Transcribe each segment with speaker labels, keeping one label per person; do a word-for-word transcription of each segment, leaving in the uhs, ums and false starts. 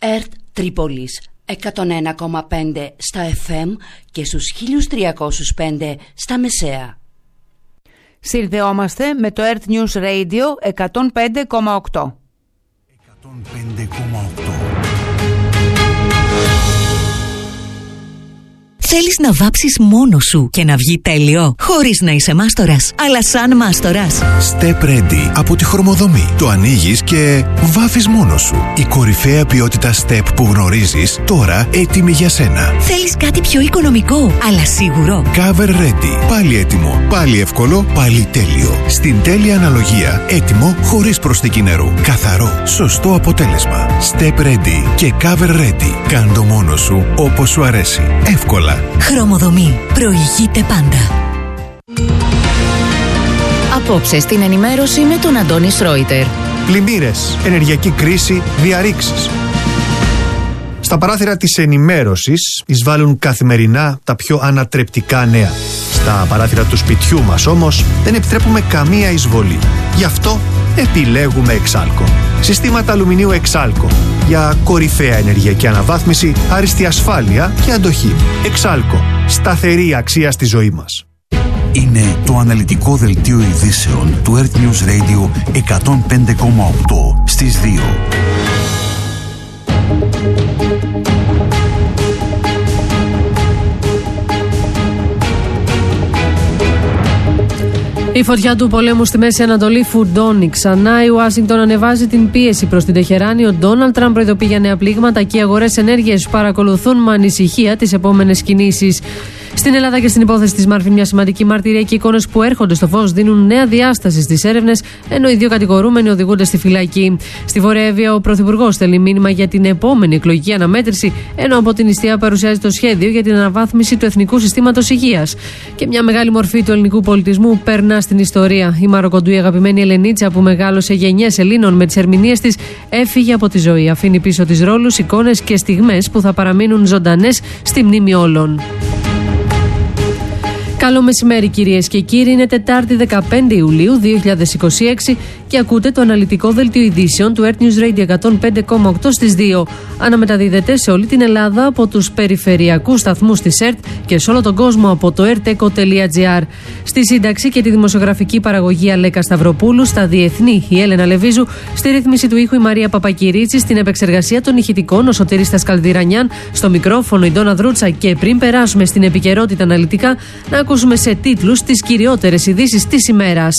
Speaker 1: ΕΡΤ Τρίπολης εκατόν ένα κόμμα πέντε στα εφ εμ και στους χίλια τριακόσια πέντε στα μεσαία.
Speaker 2: Συνδεόμαστε με το ΕΡΤ News Radio εκατόν πέντε κόμμα οκτώ.
Speaker 3: εκατόν πέντε κόμμα οκτώ.
Speaker 4: Θέλεις να βάψεις μόνος σου και να βγει τέλειο, χωρίς να είσαι μάστορας, αλλά σαν μάστορας?
Speaker 3: Step Ready από τη Χρωμοδομή. Το ανοίγεις και βάφεις μόνος σου. Η κορυφαία ποιότητα Step που γνωρίζεις, τώρα έτοιμη για σένα.
Speaker 4: Θέλεις κάτι πιο οικονομικό, αλλά σίγουρο?
Speaker 3: Cover Ready. Πάλι έτοιμο, πάλι εύκολο, πάλι τέλειο. Στην τέλεια αναλογία, έτοιμο χωρίς προσθήκη νερού. Καθαρό, σωστό αποτέλεσμα. Step Ready και Cover Ready. Κάν το μόνος σου όπως σου αρέσει. Εύκολα.
Speaker 4: Χρωμοδομή. Προηγείται πάντα.
Speaker 5: Απόψε στην ενημέρωση με τον Αντώνη Σρόιτερ.
Speaker 6: Πλημμύρες, ενεργειακή κρίση, διαρρήξεις. Στα παράθυρα της ενημέρωσης εισβάλλουν καθημερινά τα πιο ανατρεπτικά νέα. Στα παράθυρα του σπιτιού μας όμως δεν επιτρέπουμε καμία εισβολή. Γι' αυτό επιλέγουμε Εξάλκο. Συστήματα αλουμινίου Εξάλκο για κορυφαία ενεργειακή αναβάθμιση, άριστη ασφάλεια και αντοχή. Εξάλκο. Σταθερή αξία στη ζωή μας.
Speaker 3: Είναι το αναλυτικό δελτίο ειδήσεων του ΕΡΤ News Radio εκατόν πέντε κόμμα οκτώ στις δύο.
Speaker 7: Η φωτιά του πολέμου στη Μέση Ανατολή φουντώνει ξανά. Η Ουάσιγκτον ανεβάζει την πίεση προς την Τεχεράνη. Ο Ντόναλντ Τραμπ προειδοποιεί για νέα πλήγματα και οι αγορές ενέργειας παρακολουθούν με ανησυχία τις επόμενες κινήσεις. Στην Ελλάδα και στην υπόθεση της Μάρφιν, μια σημαντική μαρτυρία και εικόνες που έρχονται στο φως δίνουν νέα διάσταση στις έρευνες, ενώ οι δύο κατηγορούμενοι οδηγούνται στη φυλακή. Στη Βόρεια Εύβοια, ο Πρωθυπουργός στέλνει μήνυμα για την επόμενη εκλογική αναμέτρηση, ενώ από την Ιστία παρουσιάζει το σχέδιο για την αναβάθμιση του Εθνικού Συστήματος Υγείας. Και μια μεγάλη μορφή του ελληνικού πολιτισμού περνά στην ιστορία. Η Μαροκοντού, η αγαπημένη Ελενίτσα που μεγάλωσε γενιές Ελλήνων με τις ερμηνείες της, έφυγε από τη ζωή. Αφήνει πίσω της ρόλους, εικόνες και στιγμές που θα παραμείνουν ζωντανές στη μνήμη όλων. Καλό μεσημέρι κυρίες και κύριοι, είναι Τετάρτη δεκαπέντε Ιουλίου δύο χιλιάδες είκοσι έξι και ακούτε το αναλυτικό δελτίο ειδήσεων του ΕΡΤ News Radio εκατόν πέντε κόμμα οκτώ στις δύο. Αναμεταδίδεται σε όλη την Ελλάδα από τους περιφερειακούς σταθμούς της ΕΡΤ και σε όλο τον κόσμο από το ερτεκο τελεία τζι άρ. Στη σύνταξη και τη δημοσιογραφική παραγωγή Αλέκα Σταυροπούλου, στα διεθνή η Έλενα Λεβίζου, στη ρύθμιση του ήχου η Μαρία Παπακυρίτση, στην επεξεργασία των ηχητικών ο Σωτήρης Καλδυρανιάν, στο μικρόφωνο η Ντόνα Δρούτσα και πριν περάσουμε στην επικαιρότητα αναλυτικά, να ακούσουμε σε τίτλους τις κυριότερες ειδήσεις της ημέρας.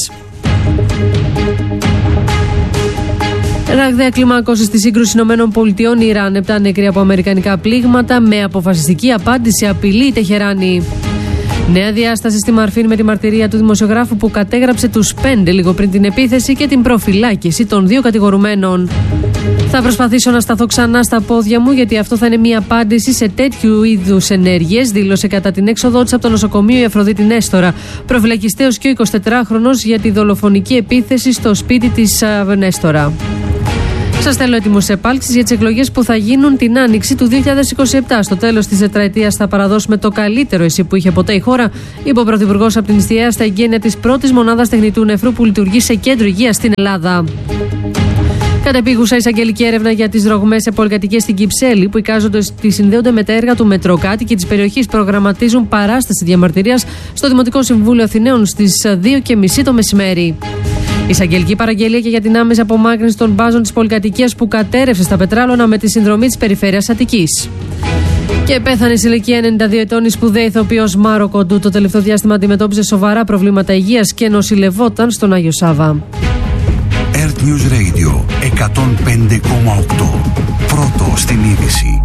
Speaker 7: Ραγδαία κλιμάκωση στη σύγκρουση ΗΠΑ Ιράν. Επτά νεκροί από αμερικανικά πλήγματα. Με αποφασιστική απάντηση απειλεί η Τεχεράνη. Νέα διάσταση στη Μαρφίν με τη μαρτυρία του δημοσιογράφου που κατέγραψε τους πέντε λίγο πριν την επίθεση και την προφυλάκηση των δύο κατηγορουμένων. Θα προσπαθήσω να σταθώ ξανά στα πόδια μου, γιατί αυτό θα είναι μια απάντηση σε τέτοιου είδους ενέργειες, δήλωσε κατά την έξοδό της από το νοσοκομείο η Αφροδίτη Νέστορα. Προφυλακιστέως και ο εικοσιτετράχρονος για τη δολοφονική επίθεση στο σπίτι της Νέστορα. Σας θέλω έτοιμους επάλξεις για τις εκλογές που θα γίνουν την άνοιξη του δύο χιλιάδες είκοσι επτά. Στο τέλος της τετραετίας θα παραδώσουμε το καλύτερο εσύ που είχε ποτέ η χώρα, είπε ο Πρωθυπουργός από την Ιστία στα εγγένεια της πρώτης μονάδας τεχνητού νεφρού που λειτουργεί σε κέντρο υγείας στην Ελλάδα. Κατεπίγουσα εισαγγελική έρευνα για τις ρογμές σε πολυκατοικίες στην Κυψέλη, που εικάζονται ότι συνδέονται με τα έργα του Μετροκάτη της περιοχής, προγραμματίζουν παράσταση διαμαρτυρίας στο Δημοτικό Συμβούλιο Αθηναίων στις δύο και μισή το μεσημέρι. Εισαγγελική παραγγελία και για την άμεση απομάκρυνση των μπάζων της πολυκατοικίας που κατέρευσε στα Πετράλωνα με τη συνδρομή της Περιφέρειας Αττικής. Και πέθανε σε ηλικία ενενήντα δύο ετών η σπουδαία ηθοποιός Μάρο Κοντού. Το τελευταίο διάστημα αντιμετώπιζε σοβαρά προβλήματα υγείας και νοσηλευόταν στον Άγιο Σάβα.
Speaker 3: ΕΡΤ News Radio εκατόν πέντε κόμμα οκτώ. Πρώτο στην είδηση.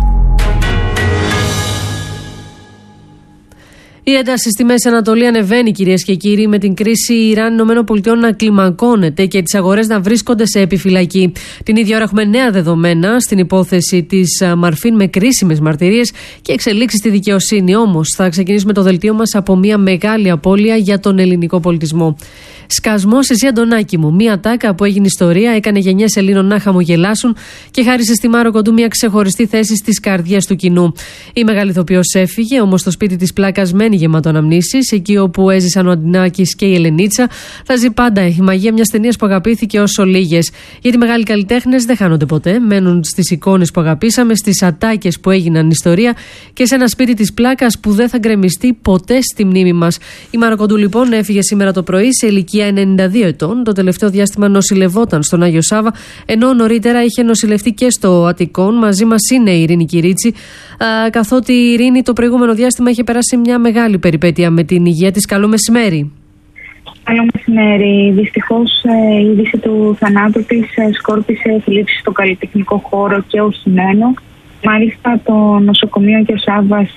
Speaker 7: Η ένταση στη Μέση Ανατολή ανεβαίνει, κυρίες και κύριοι, με την κρίση Ιράν-ΗΠΑ να κλιμακώνεται και τις αγορές να βρίσκονται σε επιφυλακή. Την ίδια ώρα έχουμε νέα δεδομένα στην υπόθεση της Μαρφίν με κρίσιμες μαρτυρίες και εξελίξεις στη δικαιοσύνη. Όμως, θα ξεκινήσουμε το δελτίο μας από μια μεγάλη απώλεια για τον ελληνικό πολιτισμό. Σκασμός εσύ Αντωνάκη μου. Μία τάκα που έγινε ιστορία, έκανε γενιές Ελλήνων να χαμογελάσουν και χάρισε στη Μάρο Κοντού μια ξεχωριστή θέση στις καρδιές του κοινού. Η μεγάλη ηθοποιός έφυγε, όμως το σπίτι της πλάκας μένει γεμάτο αναμνήσεις. Εκεί όπου έζησαν ο Αντινάκης και η Ελενίτσα, θα ζει πάντα η μαγεία μιας ταινίας που αγαπήθηκε όσο λίγες. Γιατί οι μεγάλοι καλλιτέχνες δεν χάνονται ποτέ. Μένουν στις εικόνες που αγαπήσαμε, στις ατάκες που έγιναν ιστορία και σε ένα σπίτι της πλάκας που δεν θα γκρεμιστεί ποτέ στη μνήμη μας. Η Μάρο Κοντού λοιπόν έφυγε σήμερα το πρωί σε ηλικία ενενήντα δύο ετών. Το τελευταίο διάστημα νοσηλευόταν στον Άγιο Σάβα, ενώ νωρίτερα είχε νοσηλευτεί και στο Αττικόν. Μαζί μας είναι η Ειρήνη Κυρίτσι, καθότι η Ειρήνη το προηγούμενο διάστημα είχε περάσει μια μεγάλη περιπέτεια με την υγεία της. Καλό μεσημέρι.
Speaker 8: Καλό μεσημέρι. Δυστυχώς η είδηση του θανάτου της σκόρπισε θλίψη στο καλλιτεχνικό χώρο και όχι μόνο. Μάλιστα το νοσοκομείο Άγιο Σάββας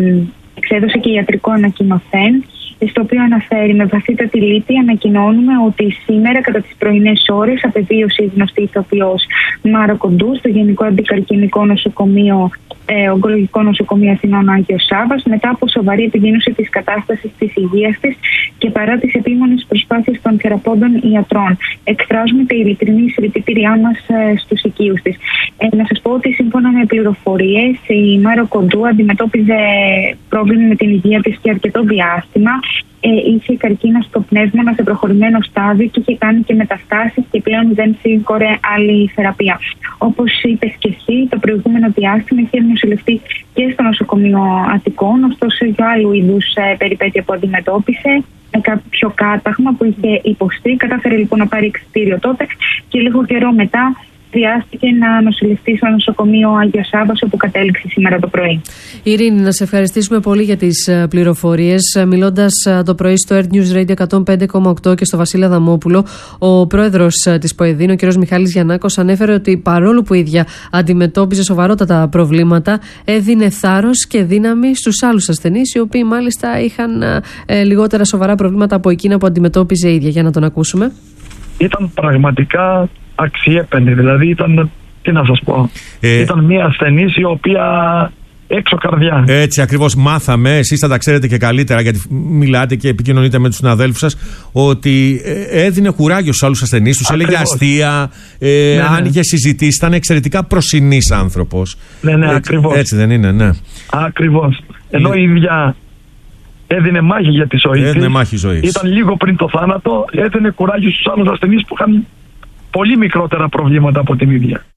Speaker 8: εξέδωσε και ιατρικό ανακοινωθέν, στο οποίο αναφέρει: με βαθύτατη λύπη ανακοινώνουμε ότι σήμερα κατά τις πρωινές ώρες απεβίωσε η γνωστή ηθοποιός Μάρο Κοντού στο Γενικό Αντικαρκινικό Νοσοκομείο, ε, Ογκολογικό Νοσοκομείο Αθηνών Άγιο Σάββας, μετά από σοβαρή επιδείνωση της κατάστασης της υγείας της και παρά τις επίμονες προσπάθειες των θεραπόντων ιατρών. Εκφράζουμε τα ειλικρινή συλληπιτήριά μας ε, στους οικείους της. Ε, να σας πω ότι σύμφωνα με πληροφορίες, η Μάρο Κοντού αντιμετώπιζε πρόβλημα με την υγεία της και αρκετό διάστημα. Ε, είχε καρκίνο στο πνεύμονα σε προχωρημένο στάδιο και είχε κάνει και μεταστάσεις και πλέον δεν σήκωρε άλλη θεραπεία. Όπως είπες και εσύ, το προηγούμενο διάστημα είχε νοσηλευτεί και στο νοσοκομείο Αττικών, ωστόσο για άλλου είδους ε, περιπέτεια που αντιμετώπισε, με κάποιο κάταγμα που είχε υποστεί. Κατάφερε λοιπόν να πάρει εξιτήριο τότε και λίγο καιρό μετά χρειάστηκε να νοσηλευτεί στο νοσοκομείο Άγιο Σάββας, όπου κατέληξε σήμερα το πρωί.
Speaker 7: Ειρήνη, να σε ευχαριστήσουμε πολύ για τις πληροφορίες. Μιλώντας το πρωί στο Earth News Radio εκατόν πέντε κόμμα οκτώ και στο Βασίλη Αδαμόπουλο, ο πρόεδρος της ΠΟΕΔΗΝ, ο κ. Μιχάλης Γιαννάκος, ανέφερε ότι παρόλο που η ίδια αντιμετώπιζε σοβαρότατα προβλήματα, έδινε θάρρος και δύναμη στους άλλους ασθενείς, οι οποίοι μάλιστα είχαν ε, λιγότερα σοβαρά προβλήματα από εκείνα που αντιμετώπιζε η ίδια. Για να τον ακούσουμε.
Speaker 9: Ήταν πραγματικά αξιέπαινη, δηλαδή ήταν, τι να σας πω, ε, ήταν μια ασθενής η οποία έξω καρδιά.
Speaker 10: Έτσι ακριβώς μάθαμε, εσείς θα τα ξέρετε και καλύτερα γιατί μιλάτε και επικοινωνείτε με τους συναδέλφους σας, ότι έδινε κουράγιο στους άλλους ασθενείς, τους έλεγε αστεία, ε, ναι, άνοιγε ναι. συζητήσεις, ήταν εξαιρετικά προσινής άνθρωπος.
Speaker 9: Ναι, ναι,
Speaker 10: ε,
Speaker 9: ακριβώς.
Speaker 10: Έτσι δεν είναι, ναι.
Speaker 9: Ακριβώς. Ενώ η ίδια έδινε μάχη για τη ζωή
Speaker 10: έδινε
Speaker 9: της,
Speaker 10: μάχη ζωής.
Speaker 9: Ήταν λίγο πριν το θάνατο, έδινε κουράγιο στους άλλους ασθενείς που είχαν πολύ μικρότερα προβλήματα από την ίδια.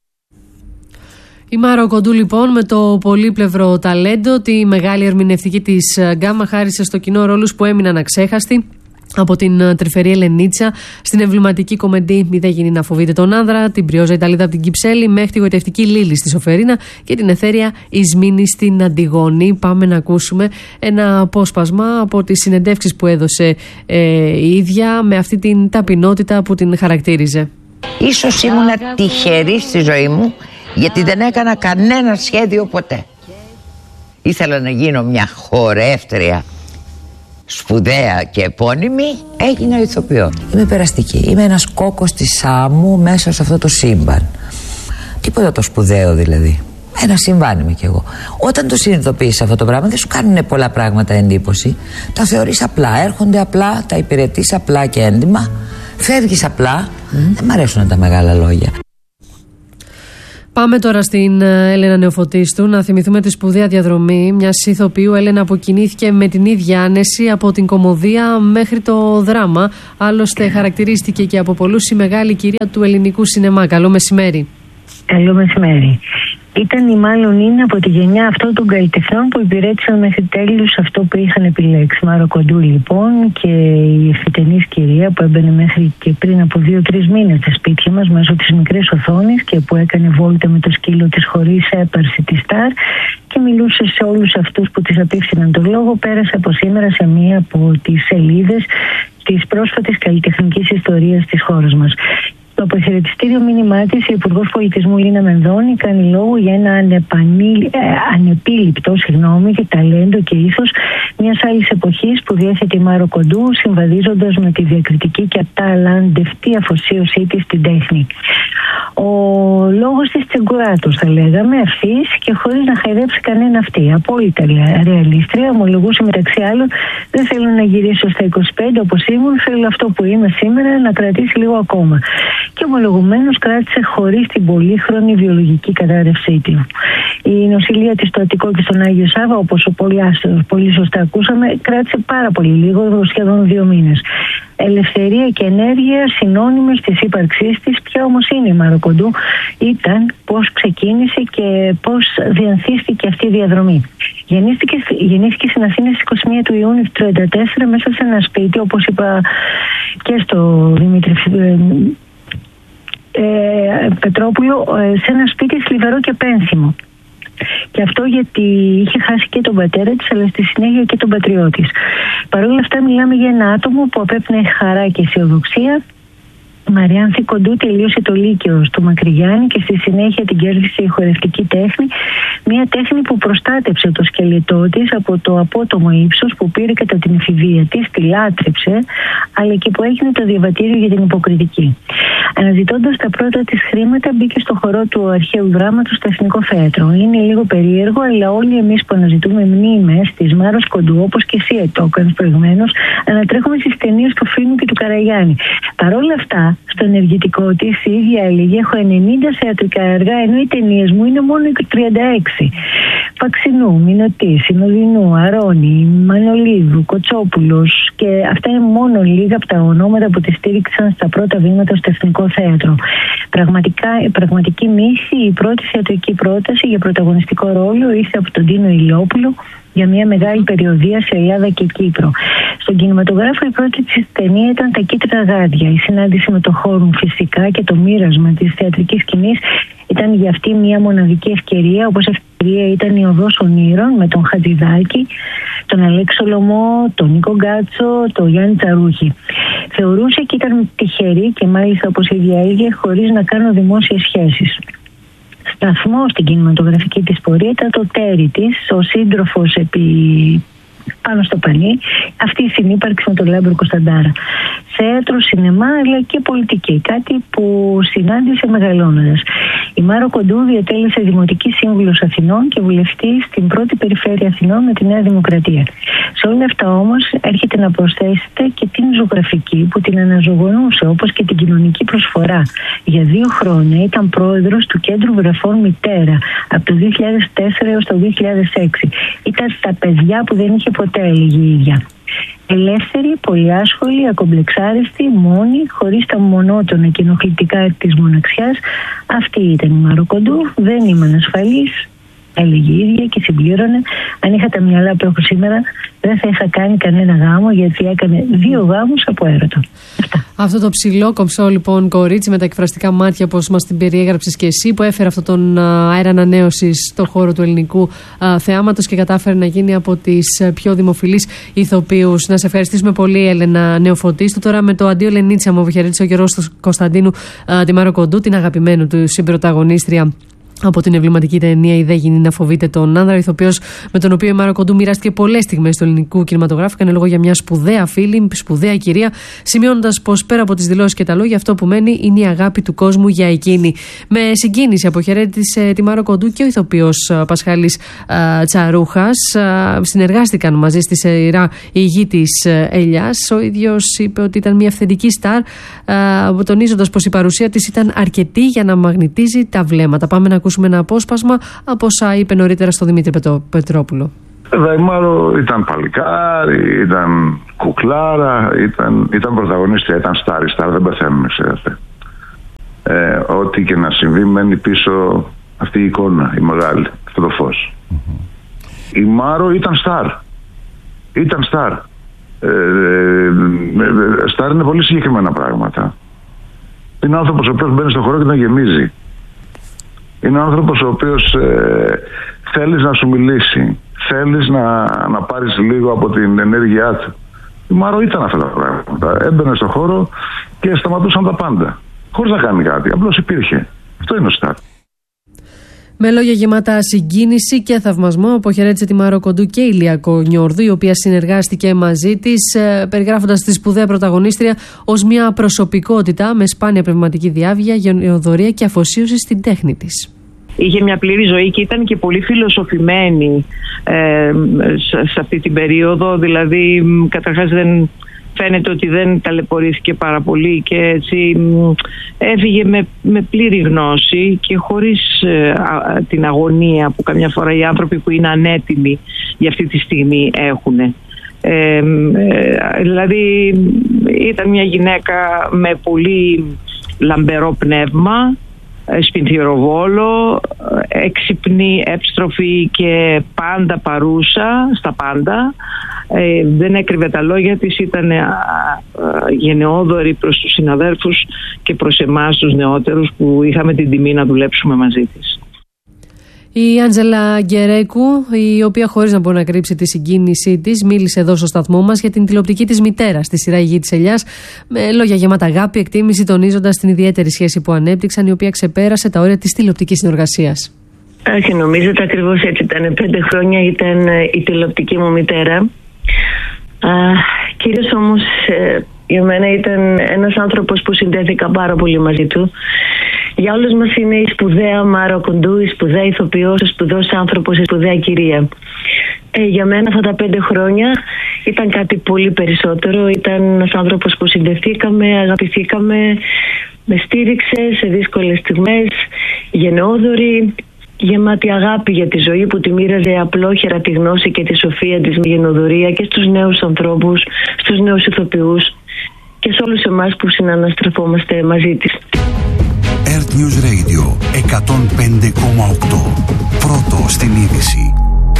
Speaker 7: Η Μάρο Κοντού λοιπόν, με το πολύπλευρο ταλέντο, τη μεγάλη ερμηνευτική της γκάμα, χάρισε στο κοινό ρόλους που έμειναν αξέχαστοι. Από την τρυφερή Ελενίτσα στην εμβληματική κομμεντή «Μη δεν γίνει να φοβείτε τον άνδρα», την Πριόζα Ιταλίδα από την Κυψέλη, μέχρι τη γοητευτική Λίλη στη Σοφερίνα και την εθέρια Ισμήνη στην Αντιγόνη. Πάμε να ακούσουμε ένα απόσπασμα από τις συνεντεύξεις που έδωσε ε, η ίδια, με αυτή την ταπεινότητα που την χαρακτήριζε.
Speaker 11: Ίσως ήμουνα τυχερή στη ζωή μου, γιατί δεν έκανα κανένα σχέδιο ποτέ. Ήθελα να γίνω μια χορεύτρια σπουδαία και επώνυμη, έγινα ηθοποιό. Είμαι περαστική, είμαι ένας κόκκος της Σάμου μέσα σε αυτό το σύμπαν. Τίποτα το σπουδαίο δηλαδή. Ένα συμβάν είμαι κι εγώ. Όταν το συνειδητοποιείς αυτό το πράγμα, δεν σου κάνουν πολλά πράγματα εντύπωση. Τα θεωρείς απλά, έρχονται απλά, τα υπηρετείς απλά και έντιμα. Φεύγεις απλά. Mm. Δεν μ' αρέσουν τα μεγάλα λόγια.
Speaker 7: Πάμε τώρα στην Έλενα Νεοφωτίστου να θυμηθούμε τη σπουδαία διαδρομή μιας ηθοποιού, Έλενα, που κινήθηκε με την ίδια άνεση από την κωμωδία μέχρι το δράμα. Άλλωστε χαρακτηρίστηκε και από πολλούς η μεγάλη κυρία του ελληνικού σινεμά. Καλό μεσημέρι.
Speaker 12: Καλό μεσημέρι. Ήταν ή μάλλον είναι από τη γενιά αυτών των καλλιτεχνών που υπηρέτησαν μέχρι τέλους αυτό που είχαν επιλέξει. Μάρο Κοντού λοιπόν, και η εφητενής κυρία που έμπαινε μέχρι και πριν από δύο-τρεις μήνες στα σπίτια μας μέσω της μικρής οθόνης και που έκανε βόλτα με το σκύλο της χωρίς έπαρση τη Σταρ και μιλούσε σε όλους αυτούς που της απίφθηναν τον λόγο. Πέρασε από σήμερα σε μία από τις σελίδες της πρόσφατης καλλιτεχνικής ιστορίας της χώρας μας. Στο αποχαιρετιστήριο μήνυμά της, η Υπουργός Πολιτισμού Λίνα Μενδώνη κάνει λόγο για ένα ανεπανή, ε, ανεπίληπτο συγγνώμη, και ταλέντο και ήθος μιας άλλης εποχής που διέθετε η Μάρο Κοντού, συμβαδίζοντας με τη διακριτική και αταλαντευτή αφοσίωσή της στην τέχνη. Ο λόγος της τσεγκουράτος, θα λέγαμε, ευθύς και χωρίς να χαϊδέψει κανένα αυτή. Απόλυτα ρεαλίστρια, ομολογούσε μεταξύ άλλων: δεν θέλω να γυρίσω στα είκοσι πέντε όπως ήμουν, θέλω αυτό που είμαι σήμερα να κρατήσει λίγο ακόμα. Και ομολογουμένως κράτησε χωρίς την πολύχρονη βιολογική κατάρρευσή του. Η νοσηλεία της στο Αττικό και στον Άγιο Σάββα, όπως πολύ, πολύ σωστά ακούσαμε, κράτησε πάρα πολύ λίγο, σχεδόν δύο μήνες. Ελευθερία και ενέργεια συνώνυμες της ύπαρξής της. Ποια όμως είναι η Μάρο Κοντού? Ήταν πώς ξεκίνησε και πώς διανθίστηκε αυτή η διαδρομή. Γεννήθηκε, γεννήθηκε στην Αθήνα στις είκοσι μία του Ιούνιου του χίλια εννιακόσια τριάντα τέσσερα μέσα σε ένα σπίτι, όπως είπα και στο Δημήτρη ε, Πετρόπουλο, σε ένα σπίτι θλιβερό και πένθυμο. Και αυτό γιατί είχε χάσει και τον πατέρα της, αλλά στη συνέχεια και τον πατριό της. Παρ' όλα αυτά μιλάμε για ένα άτομο που απέπνεε χαρά και αισιοδοξία. Η Μαριάνθη Κοντού τελείωσε το Λύκειο στο Μακρυγιάννη και στη συνέχεια την κέρδισε η χορευτική τέχνη. Μια τέχνη που προστάτεψε το σκελετό της από το απότομο ύψος που πήρε κατά την εφηβεία της, τη λάτρεψε, αλλά και που έγινε το διαβατήριο για την υποκριτική. Αναζητώντας τα πρώτα της χρήματα, μπήκε στο χορό του αρχαίου δράματος στο Εθνικό Θέατρο. Είναι λίγο περίεργο, αλλά όλοι εμείς που αναζητούμε μνήμες της Μάρος Κοντού, όπως και εσύ το έκανες προηγουμένως, ανατρέχουμε στις ταινίες του Φίνου και του Καραγιάννη. Παρ' όλα αυτά, στο ενεργητικό της η ίδια έλεγε: έχω ενενήντα θεατρικά έργα, ενώ οι ταινίες μου είναι μόνο τριάντα έξι. Παξινού, Μινωτή, Συνοδεινού, Αρώνη, Μανολίδου, Κοτσόπουλος, και αυτά είναι μόνο λίγα από τα ονόματα που τη στήριξαν στα πρώτα βήματα στο Εθνικό Θέατρο. Πραγματικά, πραγματική μύθη, η πρώτη θεατρική πρόταση για πρωταγωνιστικό ρόλο ήρθε από τον Τίνο Ηλιόπουλο για μια μεγάλη περιοδεία σε Ελλάδα και Κύπρο. Στον κινηματογράφο η πρώτη της ταινία ήταν Τα Κίτρινα Γάντια. Η συνάντηση με το Χόρουν φυσικά και το μοίρασμα της θεατρικής σκηνής ήταν για αυτή μια μοναδική ευκαιρία, όπως ευκαιρία ήταν η Οδός Ονείρων με τον Χατζηδάκη, τον Αλέξο Λωμό, τον Νίκο Γκάτσο, τον Γιάννη Τσαρούχη. Θεωρούσε και ήταν τυχερή και μάλιστα, όπως η ίδια έλεγε, χωρίς να κάνω δημόσιες σχέσεις. Σταθμό στην κινηματογραφική της πορεία ήταν το τέρι της, ο σύντροφος επί πάνω στο πανί, αυτή η συνύπαρξη με τον Λάμπρο Κωνσταντάρα. Θέατρο, σινεμά, αλλά και πολιτική, κάτι που συνάντησε μεγαλώνοντας. Η Μάρο Κοντού διατέλεσε Δημοτική Σύμβουλος Αθηνών και βουλευτή στην πρώτη περιφέρεια Αθηνών με τη Νέα Δημοκρατία. Σε όλα αυτά όμως έρχεται να προσθέσετε και την ζωγραφική που την αναζωογονούσε, όπως και την κοινωνική προσφορά. Για δύο χρόνια ήταν πρόεδρος του Κέντρου Βρεφών Μητέρα από το δύο χιλιάδες τέσσερα έως το δύο χιλιάδες έξι. Ήταν τα παιδιά που δεν είχε ποτέ, έλεγε η ίδια. Ελεύθερη, πολυάσχολη, ακομπλεξάριστη, μόνη, χωρίς τα μονότονα και ενοχλητικά της μοναξιάς. Αυτή ήταν η Μάρο Κοντού. Δεν είμαι ανασφαλής, έλεγε η ίδια και συμπλήρωνε: αν είχα τα μυαλά που έχω σήμερα, δεν θα είχα κάνει κανένα γάμο, γιατί έκανε δύο γάμους από έρωτα. Αυτά.
Speaker 7: Αυτό το ψηλό κομψό λοιπόν κορίτσι με τα εκφραστικά μάτια, όπως μας την περιέγραψες και εσύ, που έφερε αυτόν τον αέρα ανανέωσης στο χώρο του ελληνικού α, θεάματος και κατάφερε να γίνει από τις πιο δημοφιλείς ηθοποιούς. Να σε ευχαριστήσουμε πολύ, Έλενα Νεοφωτίστου. Τώρα με το αντίο Λενίτσα μου αποχαιρέτησε ο Γιώργος Κωνσταντίνου α, τη Μάρο Κοντού, την αγαπημένη του συμπροταγωνίστρια από την εμβληματική ταινία «Η Δε Γίνει να φοβείται τον άνδρα», ηθοποιός με τον οποίο η Μάρο Κοντού μοιράστηκε πολλές στιγμές του ελληνικού κινηματογράφου. Έκανε λόγο για μια σπουδαία φίλη, σπουδαία κυρία, σημειώνοντας πως πέρα από τις δηλώσεις και τα λόγια, αυτό που μένει είναι η αγάπη του κόσμου για εκείνη. Με συγκίνηση αποχαιρέτησε τη Μάρο Κοντού και ο ηθοποιός Πασχάλης Τσαρούχας. Συνεργάστηκαν μαζί στη σειρά «Η Γη της Ελιάς». Ο ίδιος είπε ότι ήταν μια αυθεντική στάρ, τονίζοντας πως η παρουσία της ήταν αρκετή για να μαγνητίζει τα βλέμματα. Πάμε να ακούσουμε ένα απόσπασμα από όσα είπε νωρίτερα στο Δημήτρη Πετρόπουλο.
Speaker 13: Βέβαια η Μάρο ήταν παλικάρι, ήταν κουκλάρα, ήταν, ήταν πρωταγωνίστρια, ήταν στάρι, στάρ, δεν πεθαίνουμε, ξέρετε. Ε, ό,τι και να συμβεί μένει πίσω αυτή η εικόνα, η μεγάλη, αυτό το φως. Mm-hmm. Η Μάρο ήταν στάρ. Ήταν στάρ. Ε, ε, στάρ είναι πολύ συγκεκριμένα πράγματα. Είναι άνθρωπος ο οποίος μπαίνει στο χώρο και να γεμίζει. Είναι άνθρωπος ο οποίος ε, θέλεις να σου μιλήσει, θέλεις να, να πάρεις λίγο από την ενέργειά του. Η Μάρο ήταν αυτά τα πράγματα. Έμπαινε στο χώρο και σταματούσαν τα πάντα. χωρίς να κάνει κάτι. Απλώς υπήρχε. Αυτό είναι ο Στάθης.
Speaker 7: Με λόγια γεμάτα συγκίνηση και θαυμασμό, αποχαιρέτησε τη Μάρο Κοντού και η Λία Κονιόρδου, η οποία συνεργάστηκε μαζί της, περιγράφοντας τη σπουδαία πρωταγωνίστρια ως μια προσωπικότητα με σπάνια πνευματική διάβγεια, γενεοδορία και αφοσίωση στην τέχνη της.
Speaker 14: Είχε μια πλήρη ζωή και ήταν και πολύ φιλοσοφημένη ε, σε αυτή την περίοδο. Δηλαδή, καταρχάς δεν φαίνεται ότι δεν ταλαιπωρήθηκε πάρα πολύ και έτσι έφυγε με, με πλήρη γνώση και χωρίς ε, α, την αγωνία που καμιά φορά οι άνθρωποι που είναι ανέτοιμοι για αυτή τη στιγμή έχουν. Ε, ε, δηλαδή ήταν μια γυναίκα με πολύ λαμπερό πνεύμα, σπινθυροβόλο, έξυπνη, εύστροφη και πάντα παρούσα στα πάντα. Ε, δεν έκρυβε τα λόγια της, ήταν α, α, γενναιόδορη προς τους συναδέλφους και προς εμάς τους νεότερους που είχαμε την τιμή να δουλέψουμε μαζί της.
Speaker 7: Η Άντζελα Γκερέκου, η οποία χωρίς να μπορεί να κρύψει τη συγκίνησή της, μίλησε εδώ στο σταθμό μας για την τηλεοπτική της μητέρα στη σειρά «Η Γη της Ελιάς», με λόγια γεμάτα αγάπη, εκτίμηση, τονίζοντας την ιδιαίτερη σχέση που ανέπτυξαν, η οποία ξεπέρασε τα όρια της τηλεοπτικής συνεργασίας.
Speaker 12: Όχι, νομίζετε ακριβώς έτσι ήταν. Πέντε χρόνια ήταν η τηλεοπτική μου μητέρα. Α, κυρίως όμως ε, για μένα ήταν ένας άνθρωπος που συνδέθηκα πάρα πολύ μαζί του. Για όλους μας είναι η σπουδαία Μάρο Κοντού, η σπουδαία ηθοποιός, ο σπουδαίος άνθρωπος, η σπουδαία κυρία. Ε, για μένα αυτά τα πέντε χρόνια ήταν κάτι πολύ περισσότερο. Ήταν ένας άνθρωπος που συνδεθήκαμε, αγαπηθήκαμε, με στήριξε σε δύσκολες στιγμές, γενναιόδορη, γεμάτη αγάπη για τη ζωή που τη μοίραζε απλόχερα τη γνώση και τη σοφία της με γενναιοδορία και στους νέους ανθρώπους, στους νέους ηθοποιούς και σε όλους εμάς που συναναστρεφόμαστε μαζί της.
Speaker 3: Earth News Radio εκατόν πέντε κόμμα οκτώ. Πρώτο στην είδηση.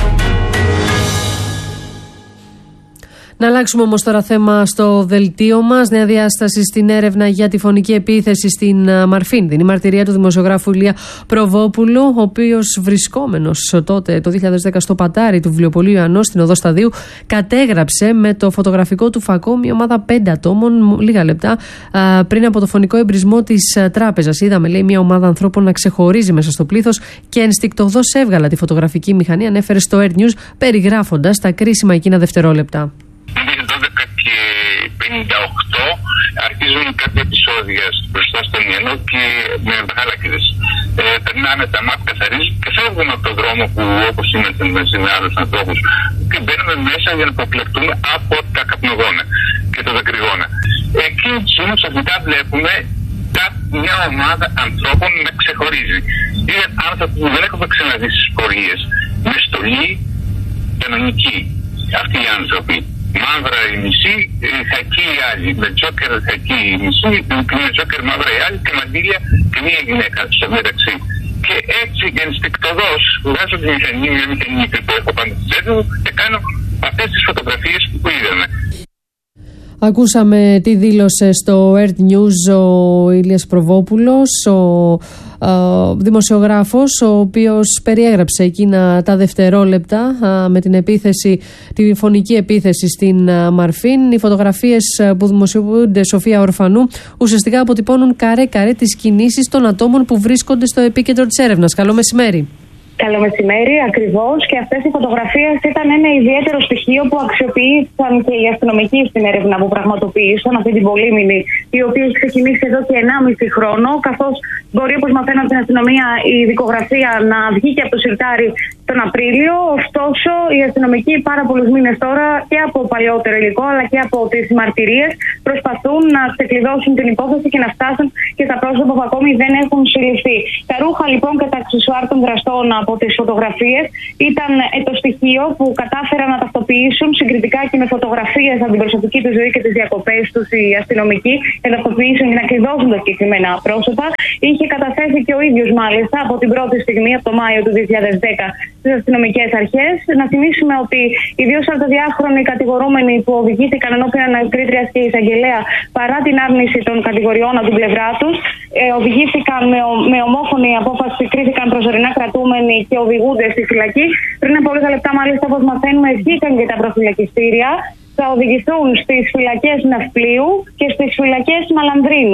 Speaker 7: Να αλλάξουμε όμως τώρα θέμα στο δελτίο μας. Νέα διάσταση στην έρευνα για τη φωνική επίθεση στην Μαρφίν. Δίνει μαρτυρία του δημοσιογράφου Ηλία Προβόπουλου, ο οποίος βρισκόμενος τότε το δύο χιλιάδες δέκα στο πατάρι του βιβλιοπωλείου Ιωαννός στην Οδό Σταδίου, κατέγραψε με το φωτογραφικό του φακό μια ομάδα πέντε ατόμων λίγα λεπτά α, πριν από το φωνικό εμπρισμό της τράπεζας. Είδαμε, λέει, μια ομάδα ανθρώπων να ξεχωρίζει μέσα στο πλήθος και ενστικτωδώς έβγαλα τη φωτογραφική μηχανή, ανέφερε στο Air News, περιγράφοντας τα κρίσιμα εκείνα δευτερόλεπτα.
Speaker 15: δώδεκα και πενήντα οκτώ αρχίζουν κάποια επεισόδια μπροστά στον Ιωαννό και με χαλακίδες. Ε, περνάμε τα μάτια, καθαρίζουν και φεύγουμε από τον δρόμο που όπως είμαστε μαζί με άλλους ανθρώπους και μπαίνουμε μέσα για να αποκλεκτούμε από τα καπνογόνα και τα δακρυγόνα. Εκεί όμως αφιτά βλέπουμε μια ομάδα ανθρώπων να ξεχωρίζει. Είναι άνθρωποι που δεν έχουμε ξαναδεί στις πορείες, με στολή κανονική. Αυτοί οι άνθρωποι. Μαύρα η μισή, χακί η άλλη. Με τζόκερ χακί η μισή, με τζόκερ μαύρα η άλλη και μαντήλια και μία γυναίκα στο μεταξύ. Και έτσι ενστικτωδώς βγάζω τη μηχανή, μια μηχανή που έχω πάνω στη τσέπη μου και κάνω αυτές τις φωτογραφίες που είδαμε.
Speaker 7: Ακούσαμε τι δήλωσε στο Earth News ο Ηλίας Προβόπουλος, ο ο δημοσιογράφος, ο οποίος περιέγραψε εκείνα τα δευτερόλεπτα α, με την επίθεση, τη φωνική επίθεση στην α, Μαρφίν. Οι φωτογραφίες που δημοσιοποιούνται, Σοφία Ορφανού, ουσιαστικά αποτυπώνουν καρέ-καρέ τις κινήσεις των ατόμων που βρίσκονται στο επίκεντρο της έρευνας. Καλό μεσημέρι.
Speaker 8: Καλό μεσημέρι, ακριβώς. Και αυτές οι φωτογραφίες ήταν ένα ιδιαίτερο στοιχείο που αξιοποίησαν και οι αστυνομικοί στην έρευνα που πραγματοποίησαν αυτή την πολύμηνη, η οποία έχει ξεκινήσει εδώ και ενάμιση χρόνο. Καθώς μπορεί, όπως μαθαίνω από την αστυνομία, η δικογραφία να βγει και από το σιρτάρι τον Απρίλιο. Ωστόσο, οι αστυνομικοί πάρα πολλούς μήνες τώρα και από παλαιότερο υλικό αλλά και από τις μαρτυρίες προσπαθούν να ξεκλειδώσουν την υπόθεση και να φτάσουν και στα πρόσωπα που ακόμη δεν έχουν συλληφθεί. Τα ρούχα λοιπόν και τα αξεσουάρ των δραστών από τις φωτογραφίες ήταν το στοιχείο που κατάφεραν να ταυτοποιήσουν συγκριτικά και με φωτογραφίες από την προσωπική του ζωή και τις διακοπές τους οι αστυνομικοί, να ταυτοποιήσουν και να κλειδώσουν τα συγκεκριμένα πρόσωπα. Είχε καταθέσει και ο ίδιος μάλιστα από την πρώτη στιγμή, από το Μάιο του δύο χιλιάδες δέκα, στις αστυνομικές αρχές. Να θυμίσουμε ότι οι δύο σαρανταδιάχρονοι κατηγορούμενοι που οδηγήθηκαν ενώπιον ανακρίτριας και εισαγγελέα παρά την άρνηση των κατηγοριών από την πλευρά τους, ε, οδηγήθηκαν με, ο, με ομόφωνη απόφαση, κρίθηκαν προσωρινά κρατούμενοι και οδηγούνται στη φυλακή. Πριν από λίγα λεπτά, μάλιστα, όπως μαθαίνουμε, βγήκαν και τα προφυλακιστήρια. Θα οδηγηθούν στις φυλακές Ναυπλίου και στις φυλακές Μαλανδρίνου.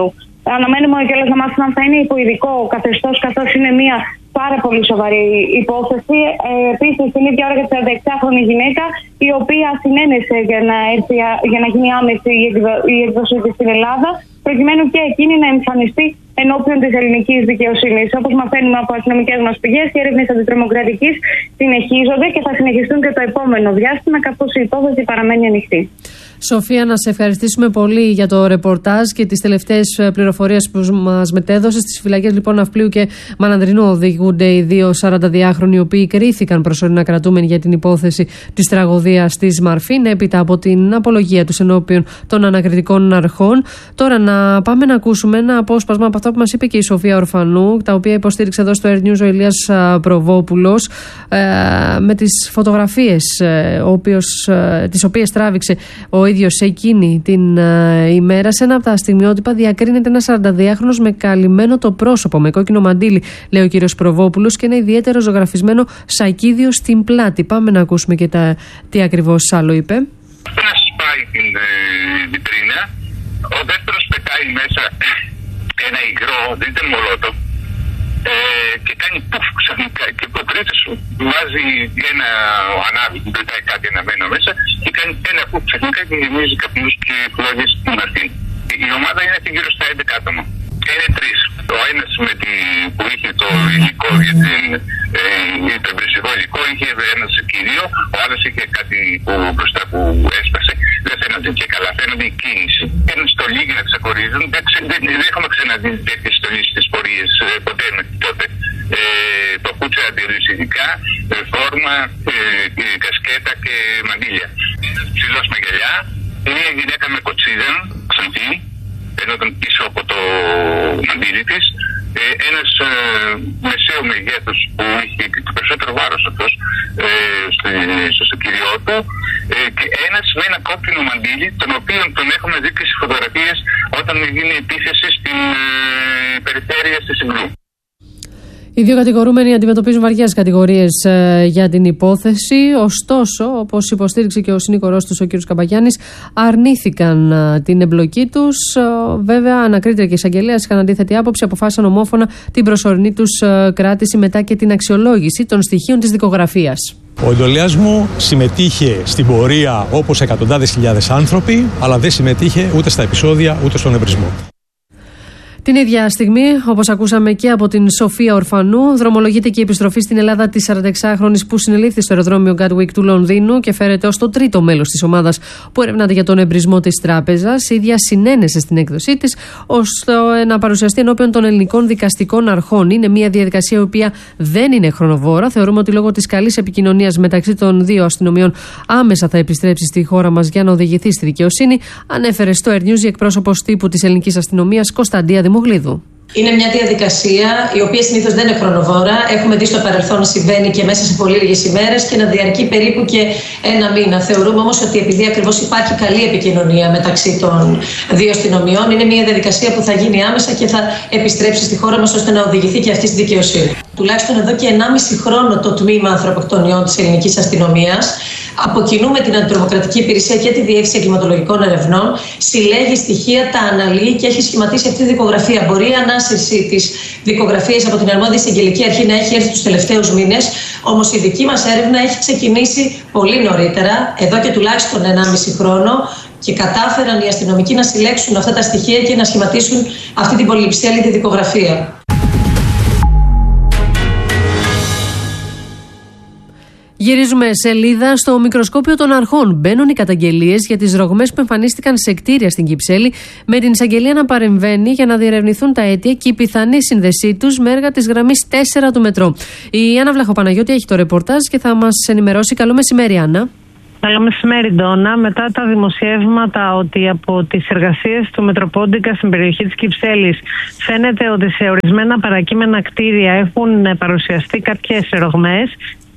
Speaker 8: Αναμένουμε κιόλας να μάθουμε αν θα είναι υποειδικό καθεστώς, καθώς είναι μια πάρα πολύ σοβαρή υπόθεση. Ε, Επίσης, την ίδια ώρα για τη σαρανταεξάχρονη γυναίκα, η οποία συνένεσε για να, έρθει, για να γίνει άμεση η έκδοσή της στην Ελλάδα, προκειμένου και εκείνη να εμφανιστεί ενώπιον της ελληνικής δικαιοσύνης. Όπως μαθαίνουμε από αστυνομικές μας πηγές, οι έρευνες αντιτρομοκρατικής συνεχίζονται και θα συνεχιστούν και το επόμενο διάστημα, καθώς η υπόθεση παραμένει ανοιχτή.
Speaker 7: Σοφία, να σε ευχαριστήσουμε πολύ για το ρεπορτάζ και τις τελευταίες πληροφορίες που μας μετέδωσες. Στις φυλακές λοιπόν Ναυπλίου και Μανανδρινού οδηγούνται οι δύο σαρανταδιάχρονοι, οι οποίοι κρίθηκαν προσωρινά κρατούμενοι για την υπόθεση της τραγωδίας της Μαρφίν, έπειτα από την απολογία τους ενώπιον των ανακριτικών αρχών. Τώρα να πάμε να ακούσουμε ένα απόσπασμα από αυτά που μας είπε και η Σοφία Ορφανού, τα οποία υποστήριξε εδώ στο Air News ο Ηλίας Προβόπουλος, με τις φωτογραφίες τις οποίες τράβηξε ο ίδιος εκείνη την uh, ημέρα. Σε ένα από τα στιγμιότυπα διακρίνεται ένα σαρανταδιάχρονος με καλυμμένο το πρόσωπο, με κόκκινο μαντίλι, λέει ο κύριος Προβόπουλος, και ένα ιδιαίτερο ζωγραφισμένο σακίδιο στην πλάτη. Πάμε να ακούσουμε και τα, τι ακριβώς άλλο είπε.
Speaker 15: Ένα σπάει την ε, βιτρίνα, ο δεύτερος πετάει μέσα ένα υγρό, δεν ήταν μολότο, ε, και κάνει πουφ ξαφνικά, και ο τρίτος βάζει ένα ανάβη, που πετάει κάτι αναμένο μέσα και κάνει ένα πουφ ξαφνικά και γεμίζει καπνούς και φλόγες στην Μαρφίν. Η ομάδα είναι γύρω στα έντεκα άτομα. Είναι τρεις. Ο ένας με τη, που είχε το υλικό για την, ε, το εμπριστικό υλικό, είχε ένα κυρίο, ο άλλος είχε κάτι που, μπροστά που έσπασε. Δεν φαίνονται και καλά, φαίνονται η κίνηση. Ένα στολή για να ξεχωρίζουν. Δεν, δεν, δεν έχουμε ξαναδεί τέτοιες στολές στις πορείες ε, ποτέ μέχρι τότε. Ε, παπούτσια αντιρρησιδικά, ε, φόρμα, ε, ε, κασκέτα και μαντήλια. Ένας ψηλός με γυαλιά, μια γυναίκα με κοτσίδα, ξανθή, ενώ ήταν πίσω από το μαντήλι της, ε, ένας ε, μεσαίου μεγέθους που είχε το περισσότερο βάρος αυτός ε, στο, στο κυριό του, ε, και ένας με ένα κόκκινο μαντήλι, τον οποίο τον έχουμε δει και στις φωτογραφίες όταν γίνει επίθεση στην ε, περιφέρεια στη Συγκρού.
Speaker 7: Οι δύο κατηγορούμενοι αντιμετωπίζουν βαριές κατηγορίες ε, για την υπόθεση. Ωστόσο, όπως υποστήριξε και ο συνήγορός τους, ο κ. Καμπαγιάννης, αρνήθηκαν ε, την εμπλοκή τους. Ε, βέβαια, ανακρίτρια και εισαγγελέας είχαν αντίθετη άποψη, αποφάσισαν ομόφωνα την προσωρινή τους ε, κράτηση μετά και την αξιολόγηση των στοιχείων της δικογραφίας.
Speaker 16: Ο εντολέας μου συμμετείχε στην πορεία όπως εκατοντάδες χιλιάδες άνθρωποι, αλλά δεν συμμετείχε ούτε στα επεισόδια ούτε στον εμπρισμό.
Speaker 7: Την ίδια στιγμή, όπως ακούσαμε και από την Σοφία Ορφανού, δρομολογείται και η επιστροφή στην Ελλάδα της σαρανταεξάχρονης που συνελήφθη στο αεροδρόμιο Gatwick του Λονδίνου και φέρεται ως το τρίτο μέλος της ομάδας που ερευνάται για τον εμπρισμό της τράπεζας. Η ίδια συνένεσε στην έκδοσή της ώστε να παρουσιαστεί ενώπιον των ελληνικών δικαστικών αρχών. Είναι μια διαδικασία η οποία δεν είναι χρονοβόρα. Θεωρούμε ότι λόγω της καλής επικοινωνίας μεταξύ των δύο αστυνομιών άμεσα θα επιστρέψει στη χώρα μας για να οδηγηθεί στη δικαιοσύνη, ανέφερε στο Air News η εκπρόσωπος τύπου της ελληνικής αστυνομίας Κωνσταντία Δημογλίδου.
Speaker 17: Είναι μια διαδικασία η οποία συνήθως δεν είναι χρονοβόρα. Έχουμε δει στο παρελθόν να συμβαίνει και μέσα σε πολύ λίγες ημέρες και να διαρκεί περίπου και ένα μήνα. Θεωρούμε όμως ότι επειδή ακριβώς υπάρχει καλή επικοινωνία μεταξύ των δύο αστυνομιών, είναι μια διαδικασία που θα γίνει άμεσα και θα επιστρέψει στη χώρα μας ώστε να οδηγηθεί και αυτή στη δικαιοσύνη. Τουλάχιστον εδώ και ενάμιση χρόνο το τμήμα ανθρωποκτονιών της ελληνικής αστυνομίας, αποκοινούμε την Αντιτρομοκρατική Υπηρεσία και τη Διεύθυνση Εγκληματολογικών Ερευνών, συλλέγει στοιχεία, τα αναλύει και έχει σχηματίσει αυτή τη δικογραφία. Μπορεί η ανάσυρση της δικογραφίας από την αρμόδια εισαγγελική αρχή να έχει έρθει τους τελευταίους μήνες, όμως η δική μας έρευνα έχει ξεκινήσει πολύ νωρίτερα, εδώ και τουλάχιστον ενάμιση χρόνο, και κατάφεραν οι αστυνομικοί να συλλέξουν αυτά τα στοιχεία και να σχηματίσουν αυτή την πολυψέλιδη δικογραφία.
Speaker 7: Γυρίζουμε σελίδα στο μικροσκόπιο των αρχών. Μπαίνουν οι καταγγελίες για τις ρογμές που εμφανίστηκαν σε κτίρια στην Κυψέλη, με την εισαγγελία να παρεμβαίνει για να διερευνηθούν τα αίτια και η πιθανή σύνδεσή τους με έργα της γραμμής τέσσερα του μετρό. Η Άννα Βλαχοπαναγιώτη έχει το ρεπορτάζ και θα μας ενημερώσει. Καλό μεσημέρι, Άννα.
Speaker 14: Καλό μεσημέρι, Ντόνα. Μετά τα δημοσιεύματα ότι από τις εργασίες του Μετροπόντικα στην περιοχή της Κυψέλης φαίνεται ότι σε ορισμένα παρακείμενα κτίρια έχουν παρουσιαστεί κάποιες ρογμές,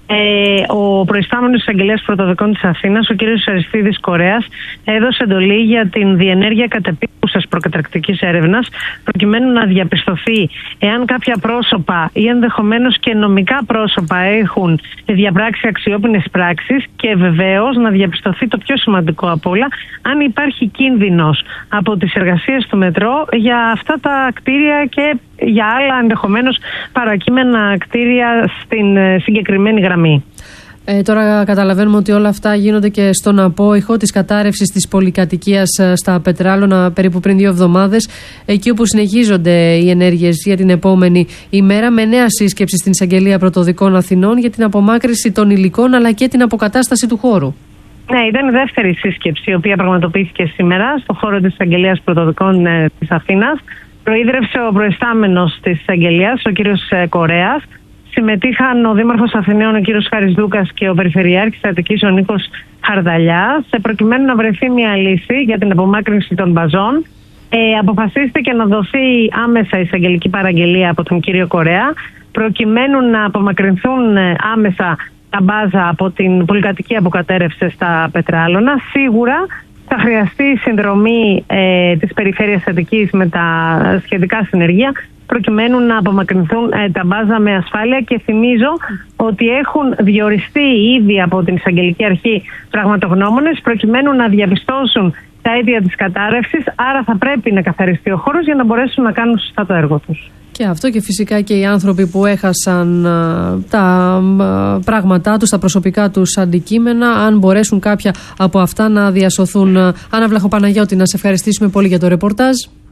Speaker 18: Ε, ο προϊστάμενος εισαγγελέας πρωτοδικών της Αθήνας, ο κ. Αριστίδης Κορέας, έδωσε εντολή για την διενέργεια κατεπίγουσας προκαταρκτικής έρευνας, προκειμένου να διαπιστωθεί εάν κάποια πρόσωπα ή ενδεχομένως και νομικά πρόσωπα έχουν διαπράξει αξιόπινες πράξεις και βεβαίως να διαπιστωθεί το πιο σημαντικό απ' όλα, αν υπάρχει κίνδυνος από τις εργασίες του μετρό για αυτά τα κτίρια και για άλλα ενδεχομένως παρακείμενα κτίρια στην συγκεκριμένη γραμμή.
Speaker 7: Ε, τώρα καταλαβαίνουμε ότι όλα αυτά γίνονται και στον απόϊχο της κατάρρευσης της πολυκατοικίας στα Πετράλωνα περίπου πριν δύο εβδομάδες, εκεί όπου συνεχίζονται οι ενέργειες για την επόμενη ημέρα, με νέα σύσκεψη στην Εισαγγελία Πρωτοδικών Αθηνών για την απομάκρυνση των υλικών αλλά και την αποκατάσταση του χώρου.
Speaker 18: Ναι, ήταν η δεύτερη σύσκεψη, η οποία πραγματοποιήθηκε σήμερα στο χώρο της Εισαγγελίας Πρωτοδικών ε, της Αθήνας. Προείδρευσε ο προϊστάμενος της Εισαγγελίας, ο κύριος Κορέας. Συμμετείχαν ο Δήμαρχος Αθηναίων, ο κύριος Χάρης Δούκας, και ο Περιφερειάρχης Αττικής, ο Νίκος Χαρδαλιάς, προκειμένου να βρεθεί μια λύση για την απομάκρυνση των μπαζών. Ε, αποφασίστηκε να δοθεί άμεσα εισαγγελική παραγγελία από τον κύριο Κορέα, προκειμένου να απομακρυνθούν άμεσα τα μπάζα από την πολυκατοικία που κατέρευσε στα Πετράλωνα. Σίγουρα θα χρειαστεί συνδρομή ε, της Περιφέρειας Αττικής με τα σχετικά συνεργεία, προκειμένου να απομακρυνθούν ε, τα μπάζα με ασφάλεια, και θυμίζω ότι έχουν διοριστεί ήδη από την Εισαγγελική Αρχή πραγματογνώμονες προκειμένου να διαπιστώσουν τα αίτια της κατάρρευσης, άρα θα πρέπει να καθαριστεί ο χώρος για να μπορέσουν να κάνουν σωστά το έργο τους.
Speaker 7: Και αυτό, και φυσικά και οι άνθρωποι που έχασαν α, τα α, πράγματά τους, τα προσωπικά τους αντικείμενα, αν μπορέσουν κάποια από αυτά να διασωθούν. Άννα Βλαχοπαναγιώτη, να σε ευχαριστήσουμε πολύ για το ρεπορτάζ.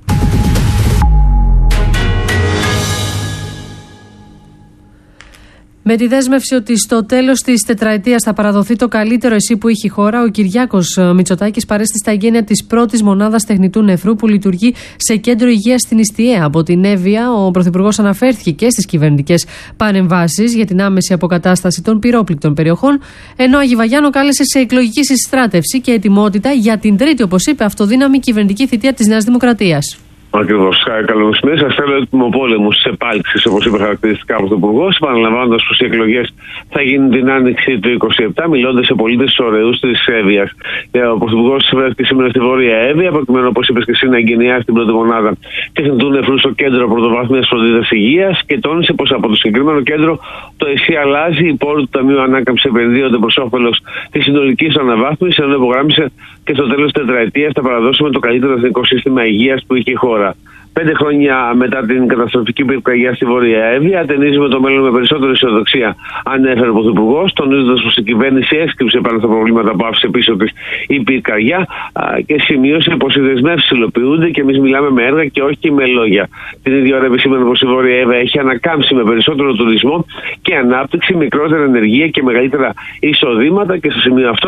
Speaker 7: Με τη δέσμευση ότι στο τέλος της τετραετίας θα παραδοθεί το καλύτερο ΕΣΥ που έχει η χώρα, ο Κυριάκος Μητσοτάκης παρέστη στα εγγένεια της πρώτης μονάδας τεχνητού νεφρού που λειτουργεί σε κέντρο υγείας στην Ιστιαία. Από την Εύβοια, ο Πρωθυπουργός αναφέρθηκε και στις κυβερνητικές παρεμβάσεις για την άμεση αποκατάσταση των πυρόπληκτων περιοχών, ενώ ο Αγιβαγιάννο κάλεσε σε εκλογική συστράτευση και ετοιμότητα για την τρίτη, όπως είπε, αυτοδύναμη κυβερνητική θητεία της Νέας Δημοκρατίας.
Speaker 19: Ακριβώς. Καλό μεσημέρι. Σας θέλω έτοιμο πόλεμο στις επάλξεις, όπως είπε χαρακτηριστικά ο Πρωθυπουργός, επαναλαμβάνοντας πως οι εκλογές θα γίνουν την άνοιξη του είκοσι επτά, μιλώντας σε πολίτες ωραίους της Εύβοιας. Ο Πρωθυπουργός βρέθηκε σήμερα στη Βόρεια Εύβοια, προκειμένου, όπως είπες και εσύ, να εγκαινιάσει την πρώτη μονάδα τεχνητού νεφρού στο κέντρο πρωτοβάθμιας φροντίδας υγείας, και τόνισε πως από το συγκεκριμένο κέντρο το ΕΣΥ αλλάζει, οι πόροι του Ταμείου Ανάκαμψης επενδύονται προς όφελος της συνολικής αναβάθμισης, ενώ υπογράμμισε και στο τέλος της τετραετίας θα παραδώσουμε το καλύτερο εθνικό σύστημα υγείας που είχε η χώρα. Πέντε χρόνια μετά την καταστροφική πυρκαγιά στη Βόρεια Εύβοια, ατενίζουμε το μέλλον με περισσότερη αισιοδοξία, ανέφερε ο Πρωθυπουργός, τονίζοντας πως η κυβέρνηση έσκυψε πάνω στα προβλήματα που άφησε πίσω της η πυρκαγιά και σημείωσε πως οι δεσμεύσεις υλοποιούνται και εμείς μιλάμε με έργα και όχι με λόγια. Την ίδια ώρα επισήμανε πως η Βόρεια Εύβοια έχει ανακάμψει με περισσότερο τουρισμό και ανάπτυξη, μικρότερη ενεργεία και μεγαλύτερα εισοδήματα, και στο σημείο αυτό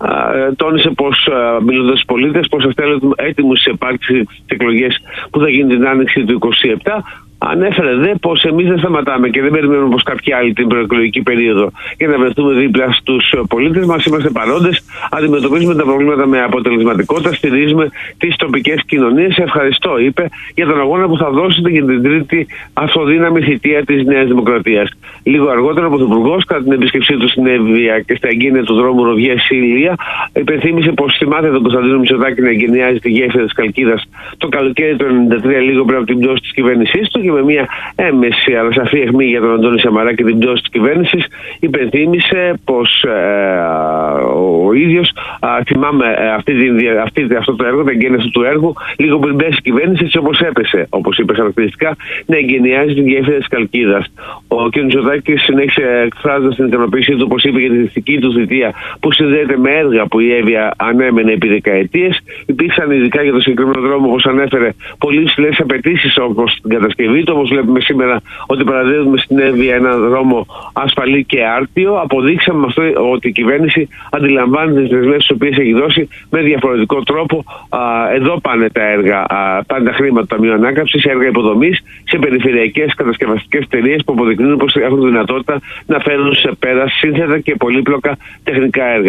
Speaker 19: τόνισε πως, μιλώντας στους πολίτες, πως θα θέλουν έτοιμους σε επάρξει τις εκλογές που θα γίνει την άνοιξη του είκοσι επτά. Ανέφερε δε πως εμείς δεν σταματάμε και δεν περιμένουμε πως κάποιοι άλλοι την προεκλογική περίοδο για να βρεθούμε δίπλα στους πολίτες μας. Είμαστε παρόντες, αντιμετωπίζουμε τα προβλήματα με αποτελεσματικότητα, στηρίζουμε τις τοπικές κοινωνίες. Ευχαριστώ, είπε, για τον αγώνα που θα δώσετε για την τρίτη αυτοδύναμη θητεία της Νέας Δημοκρατίας. Λίγο αργότερα, ο Πρωθυπουργός, κατά την επίσκεψή του στην Εύβοια και στα εγγένεια του δρόμου Ροβιές-Ηλία, υπενθύμησε πως θυμάται τον Κωνσταντίνο Μητσοτάκη να εγκαινιάζει τη γέφυρα της Καλκίδας το καλοκαίρι του ενενήντα τρία, λίγο πριν από την πτώση της κυβέρνησής του, και με μια έμεση αλλά σαφή αιχμή για τον Αντώνη Σαμαρά και την πτώση της κυβέρνησης, υπενθύμησε πως ε, ο ίδιος, ε, θυμάμαι ε, αυτή την, αυτή, αυτό το έργο, τα εγγένεια του έργου, λίγο πριν πέσει η κυβέρνηση, έτσι όπως έπεσε, όπως είπε χαρακτηριστικά, να εγκαινιάζει την γέφυρα της Καλκίδας. Ο κ. Μητσοτάκης συνέχισε εκφράζοντας την ικανοποίησή του, όπως είπε, για τη δυτική του θητεία που συνδέεται με έργα που η Εύβοια ανέμενε επί δεκαετίες. Υπήρξαν ειδικά για το συγκεκριμένο δρόμο, όπως ανέφερε, πολύ υψηλές απαιτήσεις όπως την κατασκευή του. Όπως βλέπουμε σήμερα ότι παραδίδουμε στην Εύβοια ένα δρόμο ασφαλή και άρτιο. Αποδείξαμε με αυτό ότι η κυβέρνηση αντιλαμβάνεται τις δεσμεύσεις τις οποίες έχει δώσει με διαφορετικό τρόπο. Α, εδώ πάνε τα έργα, α, πάνε τα χρήματα του Ταμείου Ανάκαμψης σε έργα υποδομής, σε περιφερειακές κατασκευαστικές εταιρείες που αποδεικνύουν πως έχουν δυνατότητα να φέρουν σε πέρα σύνθετα και πολύπλοκα τεχνικά έργα.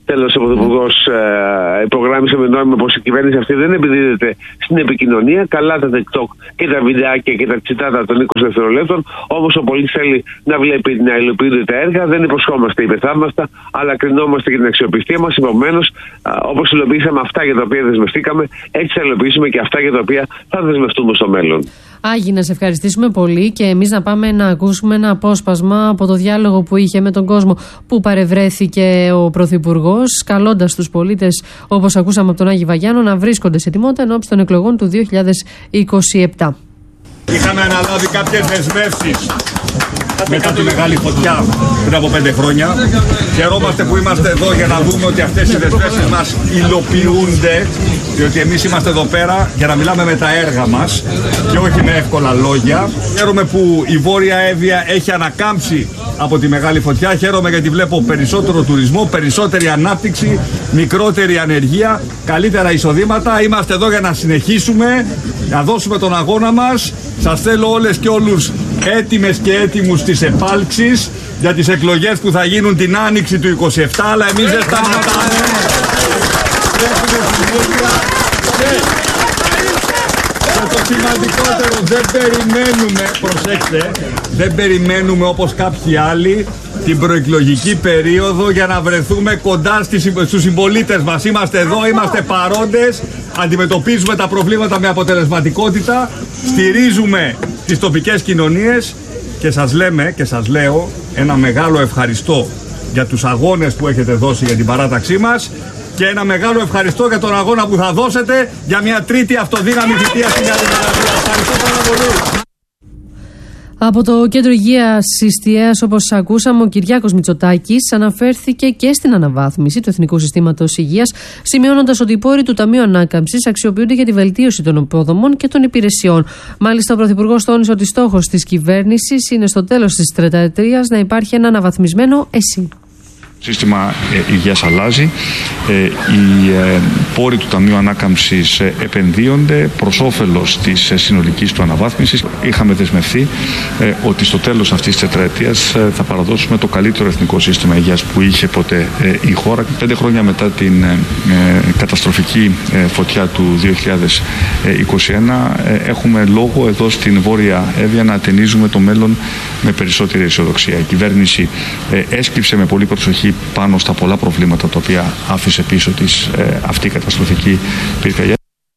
Speaker 19: Τέλος, ο Πρωθυπουργός ε, υπογράμμισε με νόημα πως η κυβέρνηση αυτή δεν επιδίδεται στην επικοινωνία. Καλά τα TikTok και τα βιντεάκια και τα τσιτάτα των είκοσι δευτερολέπτων. Όμως ο πολίτης θέλει να βλέπει να υλοποιούνται τα έργα. Δεν υποσχόμαστε υπεθαύμαστα, αλλά κρινόμαστε για την αξιοπιστία μας. Επομένως, όπως υλοποιήσαμε αυτά για τα οποία δεσμευτήκαμε, έτσι θα υλοποιήσουμε και αυτά για τα οποία θα δεσμευτούμε στο μέλλον.
Speaker 7: Άγι, να σε ευχαριστήσουμε πολύ και εμείς να πάμε να ακούσουμε ένα απόσπασμα από το διάλογο που είχε με τον κόσμο, που παρευρέθηκε ο Πρωθυπουργός, καλώντας τους πολίτες, όπως ακούσαμε από τον Άγη Βαγιάννο, να βρίσκονται σε ετοιμότητα ενώπιση των εκλογών του δύο χιλιάδες είκοσι επτά.
Speaker 20: Είχαμε αναλάβει κάποιες δεσμεύσεις μετά τη μεγάλη φωτιά πριν από πέντε χρόνια. Χαιρόμαστε που είμαστε εδώ για να δούμε ότι αυτές οι δεσμεύσεις μας υλοποιούνται, διότι εμείς είμαστε εδώ πέρα για να μιλάμε με τα έργα μας και όχι με εύκολα λόγια. Χαίρομαι που η Βόρεια Εύβοια έχει ανακάμψει από τη μεγάλη φωτιά. Χαίρομαι γιατί βλέπω περισσότερο τουρισμό, περισσότερη ανάπτυξη, μικρότερη ανεργία, καλύτερα εισοδήματα. Είμαστε εδώ για να συνεχίσουμε, να δώσουμε τον αγώνα μας. Σας θέλω όλες και όλους έτοιμες και έτοιμους στις επάλξεις για τις εκλογές που θα γίνουν την άνοιξη του είκοσι επτά, αλλά εμείς δεν σταματάμε. Και το σημαντικότερο, δεν περιμένουμε, προσέξτε, δεν περιμένουμε όπως κάποιοι άλλοι την προεκλογική περίοδο για να βρεθούμε κοντά στους συμπολίτες μας. Είμαστε εδώ, είμαστε παρόντες, αντιμετωπίζουμε τα προβλήματα με αποτελεσματικότητα, στηρίζουμε τις τοπικές κοινωνίες και σας λέμε και σας λέω ένα μεγάλο ευχαριστώ για τους αγώνες που έχετε δώσει για την παράταξή μας και ένα μεγάλο ευχαριστώ για τον αγώνα που θα δώσετε για μια τρίτη αυτοδύναμη θητεία στην Νέα Δημοκρατία. Ευχαριστώ πάρα πολύ.
Speaker 7: Από το Κέντρο Υγείας Ιστιαίας, όπως ακούσαμε, ο Κυριάκος Μητσοτάκης αναφέρθηκε και στην αναβάθμιση του Εθνικού Συστήματος Υγείας, σημειώνοντας ότι οι πόροι του Ταμείου Ανάκαμψης αξιοποιούνται για τη βελτίωση των υποδομών και των υπηρεσιών. Μάλιστα, ο Πρωθυπουργός τόνισε ότι στόχος της κυβέρνησης είναι στο τέλος της τετραετίας να υπάρχει ένα αναβαθμισμένο ΕΣΥ.
Speaker 21: Το σύστημα ε, υγείας αλλάζει, ε, οι ε, πόροι του Ταμείου Ανάκαμψης ε, επενδύονται προς όφελος της ε, συνολικής του αναβάθμισης. Είχαμε δεσμευθεί ε, ότι στο τέλος αυτής της τετραετίας ε, θα παραδώσουμε το καλύτερο εθνικό σύστημα υγείας που είχε ποτέ ε, η χώρα. Πέντε χρόνια μετά την ε, ε, καταστροφική ε, φωτιά του δύο χιλιάδες είκοσι ένα ε, έχουμε λόγο εδώ στην Βόρεια Εύβοια να ατενίζουμε το μέλλον με περισσότερη αισιοδοξία. Η κυβέρνηση ε, έσκυψε με πολύ προσοχή πάνω στα πολλά προβλήματα τα οποία άφησε πίσω της ε, αυτή η καταστροφική πυρκαγιά.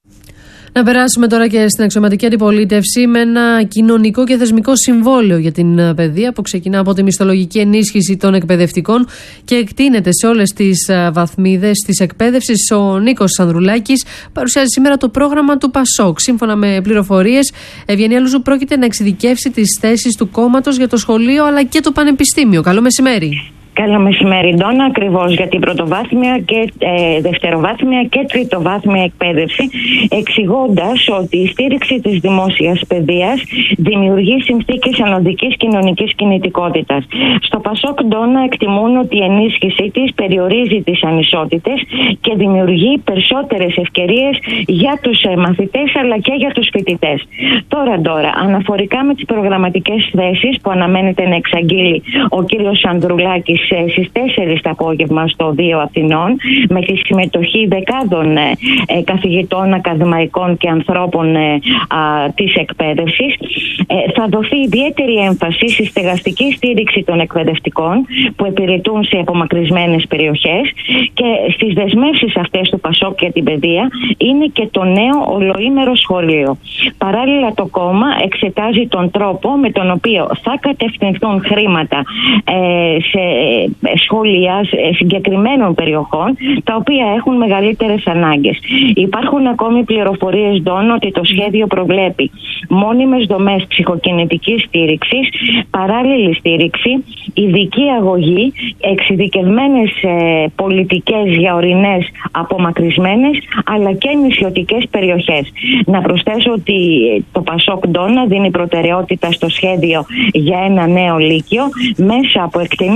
Speaker 7: Να περάσουμε τώρα και στην αξιωματική αντιπολίτευση με ένα κοινωνικό και θεσμικό συμβόλαιο για την παιδεία που ξεκινά από τη μισθολογική ενίσχυση των εκπαιδευτικών και εκτείνεται σε όλες τις βαθμίδες της εκπαίδευσης. Ο Νίκος Ανδρουλάκης παρουσιάζει σήμερα το πρόγραμμα του ΠΑΣΟΚ. Σύμφωνα με πληροφορίες, Ευγενία Λούζου πρόκειται να εξειδικεύσει τις θέσεις του κόμματος για το σχολείο αλλά και το πανεπιστήμιο. Καλό μεσημέρι.
Speaker 22: Καλό μεσημέρι, Ντόνα, ακριβώς για την πρωτοβάθμια και ε, δευτεροβάθμια και τριτοβάθμια εκπαίδευση, εξηγώντας ότι η στήριξη της δημόσιας παιδείας δημιουργεί συνθήκες ανωδικής κοινωνικής κινητικότητας. Στο ΠΑΣΟΚ, Ντόνα, εκτιμούν ότι η ενίσχυσή της περιορίζει τις ανισότητες και δημιουργεί περισσότερες ευκαιρίες για τους ε, μαθητές αλλά και για τους φοιτητές. Τώρα, τώρα, αναφορικά με τις προγραμματικές θέσεις που αναμένεται να εξαγγείλει ο κύριος Ανδρουλάκης στις τέσσερις το απόγευμα στο δύο Αθηνών, με τη συμμετοχή δεκάδων ε, ε, καθηγητών, ακαδημαϊκών και ανθρώπων ε, α, της εκπαίδευσης, ε, θα δοθεί ιδιαίτερη έμφαση στη στεγαστική στήριξη των εκπαιδευτικών που υπηρετούν σε απομακρυσμένες περιοχές, και στις δεσμεύσεις αυτές του ΠΑΣΟΚ για την παιδεία είναι και το νέο ολοήμερο σχολείο. Παράλληλα, το κόμμα εξετάζει τον τρόπο με τον οποίο θα κατευθυνθούν χρήματα ε, σε σχολεία συγκεκριμένων περιοχών τα οποία έχουν μεγαλύτερες ανάγκες. Υπάρχουν ακόμη πληροφορίες, Ντόν, ότι το σχέδιο προβλέπει μόνιμες δομές ψυχοκινητικής στήριξης, παράλληλη στήριξη, ειδική αγωγή, εξειδικευμένες ε, πολιτικές για ορεινές απομακρυσμένες αλλά και νησιωτικές περιοχές. Να προσθέσω ότι το ΠΑΣΟΚ, Ντόν, δίνει προτεραιότητα στο σχέδιο για ένα νέο λύκειο μέσα από εκτενή διάλογο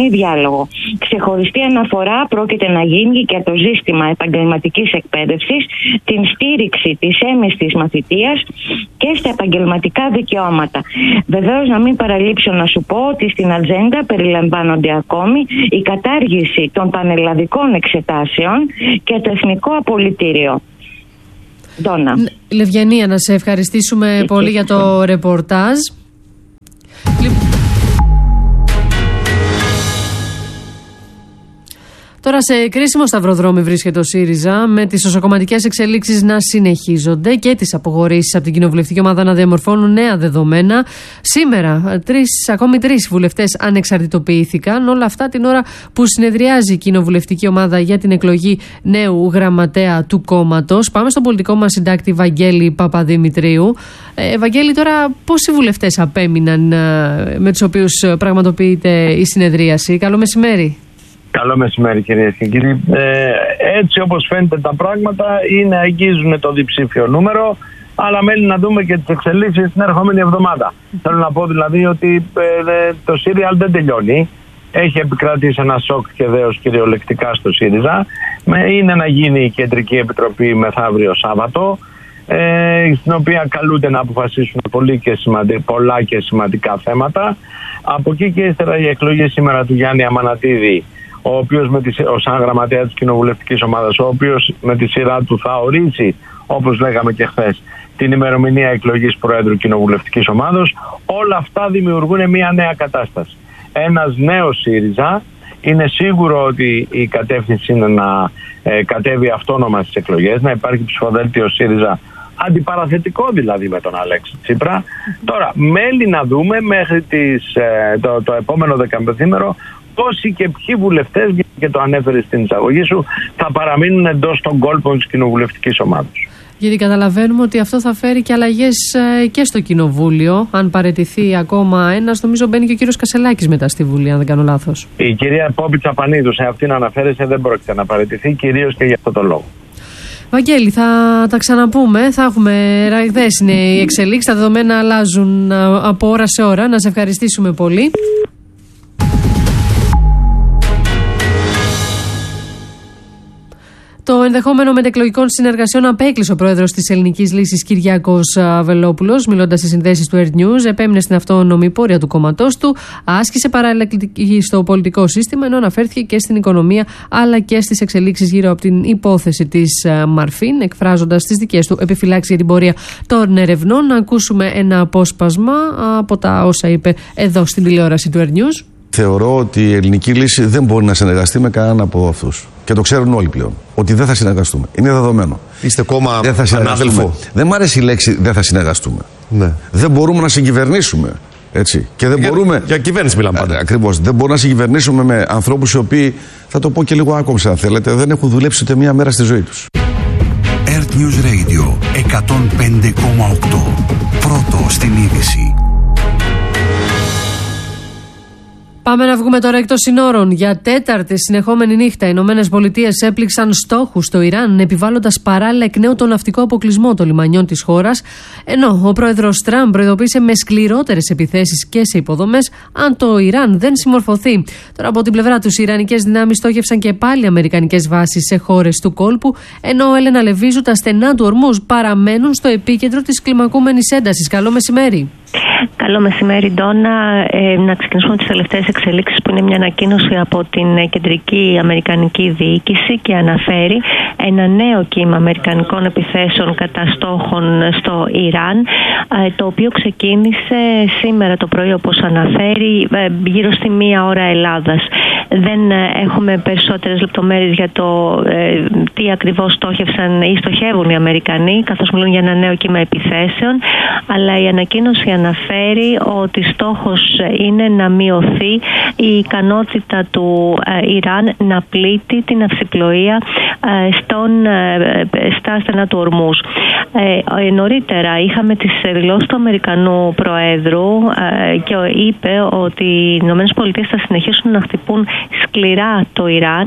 Speaker 22: διάλογο. Ξεχωριστή αναφορά πρόκειται να γίνει για το ζήτημα επαγγελματικής εκπαίδευσης, την στήριξη της έμεστης μαθητείας και στα επαγγελματικά δικαιώματα. Βεβαίως, να μην παραλείψω να σου πω ότι στην ατζέντα περιλαμβάνονται ακόμη η κατάργηση των πανελλαδικών εξετάσεων και το εθνικό απολυτήριο. Ντόνα.
Speaker 7: Λευγενία, να σε ευχαριστήσουμε πολύ για το ρεπορτάζ. Τώρα σε κρίσιμο σταυροδρόμι βρίσκεται ο ΣΥΡΙΖΑ, με τις νοσοκομματικές εξελίξεις να συνεχίζονται και τις αποχωρήσεις από την κοινοβουλευτική ομάδα να διαμορφώνουν νέα δεδομένα. Σήμερα, τρεις, ακόμη τρεις βουλευτές ανεξαρτητοποιήθηκαν. Όλα αυτά την ώρα που συνεδριάζει η κοινοβουλευτική ομάδα για την εκλογή νέου γραμματέα του κόμματος. Πάμε στον πολιτικό μας συντάκτη Βαγγέλη Παπαδημητρίου. Ε, Βαγγέλη, τώρα πόσοι βουλευτές απέμειναν ε, με τους οποίους πραγματοποιείται η συνεδρίαση? Καλό μεσημέρι.
Speaker 1: Καλό μεσημέρι, κυρίες και κύριοι. Ε, έτσι όπως φαίνεται τα πράγματα, είναι, αγγίζουν το διψήφιο νούμερο, αλλά μένει να δούμε και τις εξελίξεις την ερχόμενη εβδομάδα. Θέλω να πω δηλαδή ότι ε, το ΣΥΡΙΑΛ δεν τελειώνει. Έχει επικρατήσει ένα σοκ και δέος κυριολεκτικά στο ΣΥΡΙΖΑ. Είναι να γίνει η Κεντρική Επιτροπή μεθαύριο Σάββατο, ε, στην οποία καλούνται να αποφασίσουν πολύ και σημαντικά, πολλά και σημαντικά θέματα. Από εκεί και ύστερα η εκλογή σήμερα του Γιάννη Αμανατίδη, ο οποίος με τη, ο σαν γραμματέα της κοινοβουλευτικής ομάδας, ο οποίος με τη σειρά του θα ορίσει, όπως λέγαμε και χθες, την ημερομηνία εκλογής Προέδρου κοινοβουλευτικής ομάδος. Όλα αυτά δημιουργούν μια νέα κατάσταση. Ένας νέος ΣΥΡΙΖΑ. Είναι σίγουρο ότι η κατεύθυνση είναι να ε, κατέβει αυτόνομα στις εκλογές, να υπάρχει ψηφοδέλτιο ΣΥΡΙΖΑ αντιπαραθετικό δηλαδή με τον Αλέξη Τσίπρα. Τώρα, μέλη να δούμε μέχρι τις, ε, το, το επόμενο δεκαπενθήμερο πόσοι και ποιοι βουλευτές, και το ανέφερε στην εισαγωγή σου, θα παραμείνουν εντός των κόλπων της κοινοβουλευτικής ομάδας.
Speaker 7: Γιατί καταλαβαίνουμε ότι αυτό θα φέρει και αλλαγές και στο Κοινοβούλιο. Αν παραιτηθεί ακόμα ένας, νομίζω μπαίνει και ο κύριος Κασελάκης μετά στη Βουλή, αν δεν κάνω λάθος.
Speaker 1: Η κυρία Πόπη Τσαπανίδου, σε αυτήν αναφέρεσαι, δεν πρόκειται να παραιτηθεί, κυρίως και για αυτό το λόγο.
Speaker 7: Βαγγέλη, θα τα ξαναπούμε. Θα έχουμε ραγδαίες είναι οι εξελίξεις. Τα δεδομένα αλλάζουν από ώρα σε ώρα. Να σε ευχαριστήσουμε πολύ. Το ενδεχόμενο μετεκλογικών συνεργασιών απέκλεισε ο πρόεδρος της Ελληνικής Λύσης Κυριάκος Βελόπουλος, μιλώντας στις συνδέσεις του Earth News. Επέμεινε στην αυτόνομη πορεία του κόμματός του, άσκησε παράλληλα κριτική στο πολιτικό σύστημα, ενώ αναφέρθηκε και στην οικονομία αλλά και στις εξελίξεις γύρω από την υπόθεση της Μαρφίν, εκφράζοντας τις δικές του επιφυλάξεις για την πορεία των ερευνών. Να ακούσουμε ένα απόσπασμα από τα όσα είπε εδώ στην τηλεόραση του Earth News.
Speaker 2: Θεωρώ ότι η Ελληνική Λύση δεν μπορεί να συνεργαστεί με κανέναν από αυτούς. Και το ξέρουν όλοι πλέον. Ότι δεν θα συνεργαστούμε. Είναι δεδομένο.
Speaker 23: Είστε κόμμα
Speaker 2: ανάδελφο. Δεν μου αρέσει η λέξη δεν θα συνεργαστούμε.
Speaker 23: Ναι.
Speaker 2: Δεν μπορούμε να συγκυβερνήσουμε. Έτσι. Και δεν
Speaker 23: για,
Speaker 2: μπορούμε.
Speaker 23: Για κυβέρνηση μιλάμε πάντα.
Speaker 2: Ακριβώς. Δεν μπορούμε να συγκυβερνήσουμε με ανθρώπους οι οποίοι, θα το πω και λίγο άκομψα αν θέλετε, δεν έχουν δουλέψει ούτε μία μέρα στη ζωή τους.
Speaker 3: Earth News Radio εκατόν πέντε κόμμα οκτώ. Πρώτο στην είδηση.
Speaker 7: Πάμε να βγούμε τώρα εκτός συνόρων. Για τέταρτη συνεχόμενη νύχτα, οι Ηνωμένες Πολιτείες έπληξαν στόχους στο Ιράν, επιβάλλοντας παράλληλα εκ νέου τον ναυτικό αποκλεισμό των λιμανιών της χώρας. Ενώ ο πρόεδρος Τραμπ προειδοποίησε με σκληρότερες επιθέσεις και σε υποδομές αν το Ιράν δεν συμμορφωθεί. Τώρα, από την πλευρά τους, οι Ιρανικές δυνάμεις στόχευσαν και πάλι αμερικανικές βάσεις σε χώρες του κόλπου, ενώ Έλενα Λεβίζου, τα στενά του Ορμούζ παραμένουν στο επίκεντρο της κλιμακούμενης έντασης. Καλό μεσημέρι.
Speaker 24: Καλό μεσημέρι, Ντόνα. Ε, να ξεκινήσουμε τις τελευταίες εξελίξεις, που είναι μια ανακοίνωση από την Κεντρική Αμερικανική Διοίκηση και αναφέρει ένα νέο κύμα αμερικανικών επιθέσεων κατά στόχων στο Ιράν, ε, το οποίο ξεκίνησε σήμερα το πρωί, όπως αναφέρει, ε, γύρω στη μία ώρα Ελλάδας. Δεν ε, έχουμε περισσότερες λεπτομέρειες για το ε, τι ακριβώς στόχευσαν ή στοχεύουν οι Αμερικανοί, καθώς μιλούν για ένα νέο κύμα επιθέσεων, αλλά η ανακοίνωση αναφέρει ότι στόχος είναι να μειωθεί η ικανότητα του Ιράν να πλήττει την ναυσιπλοεία στον, στα στενά του Ορμούζ. Ε, νωρίτερα είχαμε τις δηλώσεις του Αμερικανού Προέδρου ε, και είπε ότι οι ΗΠΑ θα συνεχίσουν να χτυπούν σκληρά το Ιράν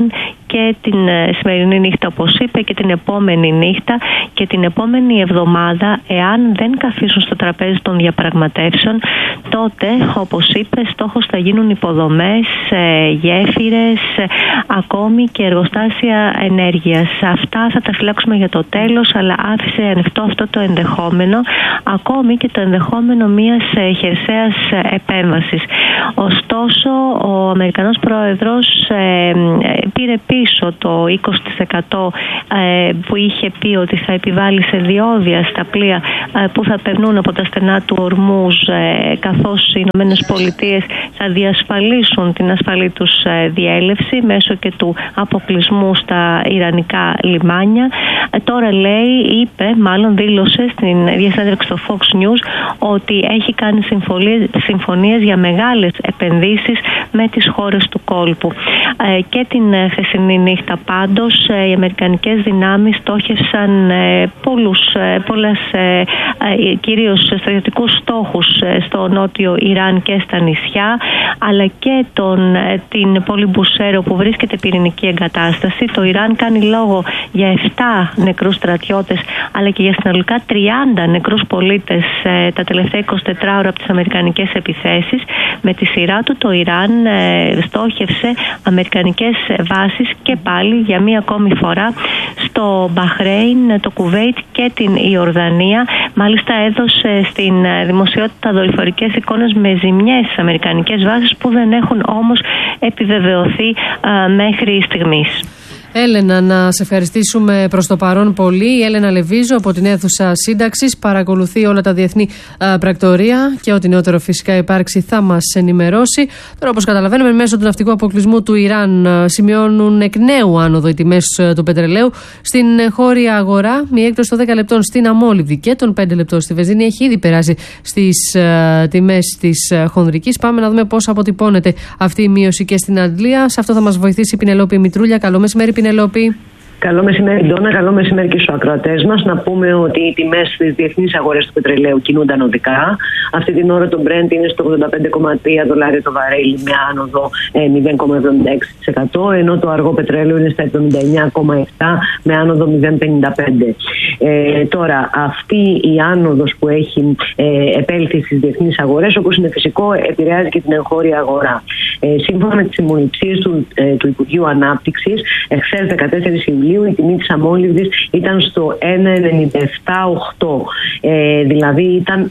Speaker 24: και την ε, σημερινή νύχτα, όπως είπε, και την επόμενη νύχτα και την επόμενη εβδομάδα, εάν δεν καθίσουν στο τραπέζι των διαπραγματεύσεων, τότε, όπως είπε, στόχος θα γίνουν υποδομές, ε, γέφυρες, ε, ακόμη και εργοστάσια ενέργειας. Αυτά θα τα φυλάξουμε για το τέλος, αλλά άφησε ανοιχτό αυτό το ενδεχόμενο, ακόμη και το ενδεχόμενο μιας ε, χερσαίας ε, επέμβασης. Ωστόσο, ο Αμερικανός Πρόεδρος ε, πήρε πίσω το είκοσι τοις εκατό ε, που είχε πει ότι θα επιβάλλει σε διόδια στα πλοία ε, που θα περνούν από τα στενά του Ορμούζ, ε, καθώς οι Ηνωμένες Πολιτείες θα διασφαλίσουν την ασφαλή τους ε, διέλευση μέσω και του αποκλεισμού στα ιρανικά λιμάνια. Ε, τώρα λέει, είπε, μάλλον δήλωσε στην διασύνδεξη στο Fox News ότι έχει κάνει συμφωνίες, συμφωνίες για μεγάλες επενδύσεις με τις χώρες του κόλπου. Ε, και την ε, χθεσινή νύχτα πάντως ε, οι αμερικανικές δυνάμεις στόχευσαν ε, πολλούς, ε, πολλές ε, ε, κυρίως στρατιωτικούς στόχους ε, στο νότιο Ιράν και στα νησιά, αλλά και τον, ε, την πόλη Μπουσέρο που βρίσκεται πυρηνική εγκατάσταση. Το Ιράν κάνει λόγο για επτά νεκρούς στρατιώτες, αλλά και για συνολικά τριάντα νεκρούς πολίτες ε, τα τελευταία εικοσιτέσσερις ώρα από τις αμερικανικές επιθέσεις. Με τη σειρά του το Ιράν ε, στόχευσε αμερικανικές βάσεις και πάλι για μία ακόμη φορά στο Μπαχρέιν, το Κουβέιτ και την Ιορδανία. Μάλιστα έδωσε στην δημοσιότητα δορυφορικές εικόνες με ζημιές στις αμερικανικές βάσεις που δεν έχουν όμως επιβεβαιωθεί α, μέχρι στιγμής.
Speaker 7: Έλενα, να σε ευχαριστήσουμε προς το παρόν πολύ. Η Έλενα Λεβίζου από την αίθουσα σύνταξης παρακολουθεί όλα τα διεθνή α, πρακτορία και ό,τι νεότερο φυσικά υπάρξει θα μας ενημερώσει. Τώρα, όπως καταλαβαίνουμε, μέσω του ναυτικού αποκλεισμού του Ιράν α, σημειώνουν εκ νέου άνοδο οι τιμές του πετρελαίου στην χώρια αγορά. Μια έκπτωση των δέκα λεπτών στην αμόλυβδη και των πέντε λεπτών στη βενζίνη έχει ήδη περάσει στις α, τιμές της χονδρικής. Πάμε να δούμε πώς αποτυπώνεται αυτή η μείωση και στην Αγγλία. Σε αυτό θα μας βοηθήσει η Πινελόπη Μητρούλια. Καλό μεσημέρι, Πινελόπη.
Speaker 4: Καλό μεσημέρι, Ντόνα. Καλό μεσημέρι και στους ακροατές μας. Να πούμε ότι οι τιμές στις διεθνείς αγορές του πετρελαίου κινούνταν οδικά. Αυτή την ώρα το Brent είναι στο ογδόντα πέντε κόμμα τρία δολάρια το βαρέλι με άνοδο μηδέν κόμμα εβδομήντα έξι τοις εκατό, ενώ το αργό πετρέλαιο είναι στα εβδομήντα εννιά κόμμα επτά με άνοδο μηδέν κόμμα πενήντα πέντε. Ε, τώρα, αυτή η άνοδος που έχει ε, επέλθει στις διεθνείς αγορές, όπως είναι φυσικό, επηρεάζει και την εγχώρια αγορά. Ε, σύμφωνα με τις συμμονιψίες του, ε, του Υπουργείου Ανάπτυξης, εχθές δεκατέσσερις Ιουλίου η τιμή της αμόλυβδης ήταν στο ένα κόμμα ενενήντα επτά οκτώ. Ε, δηλαδή ήταν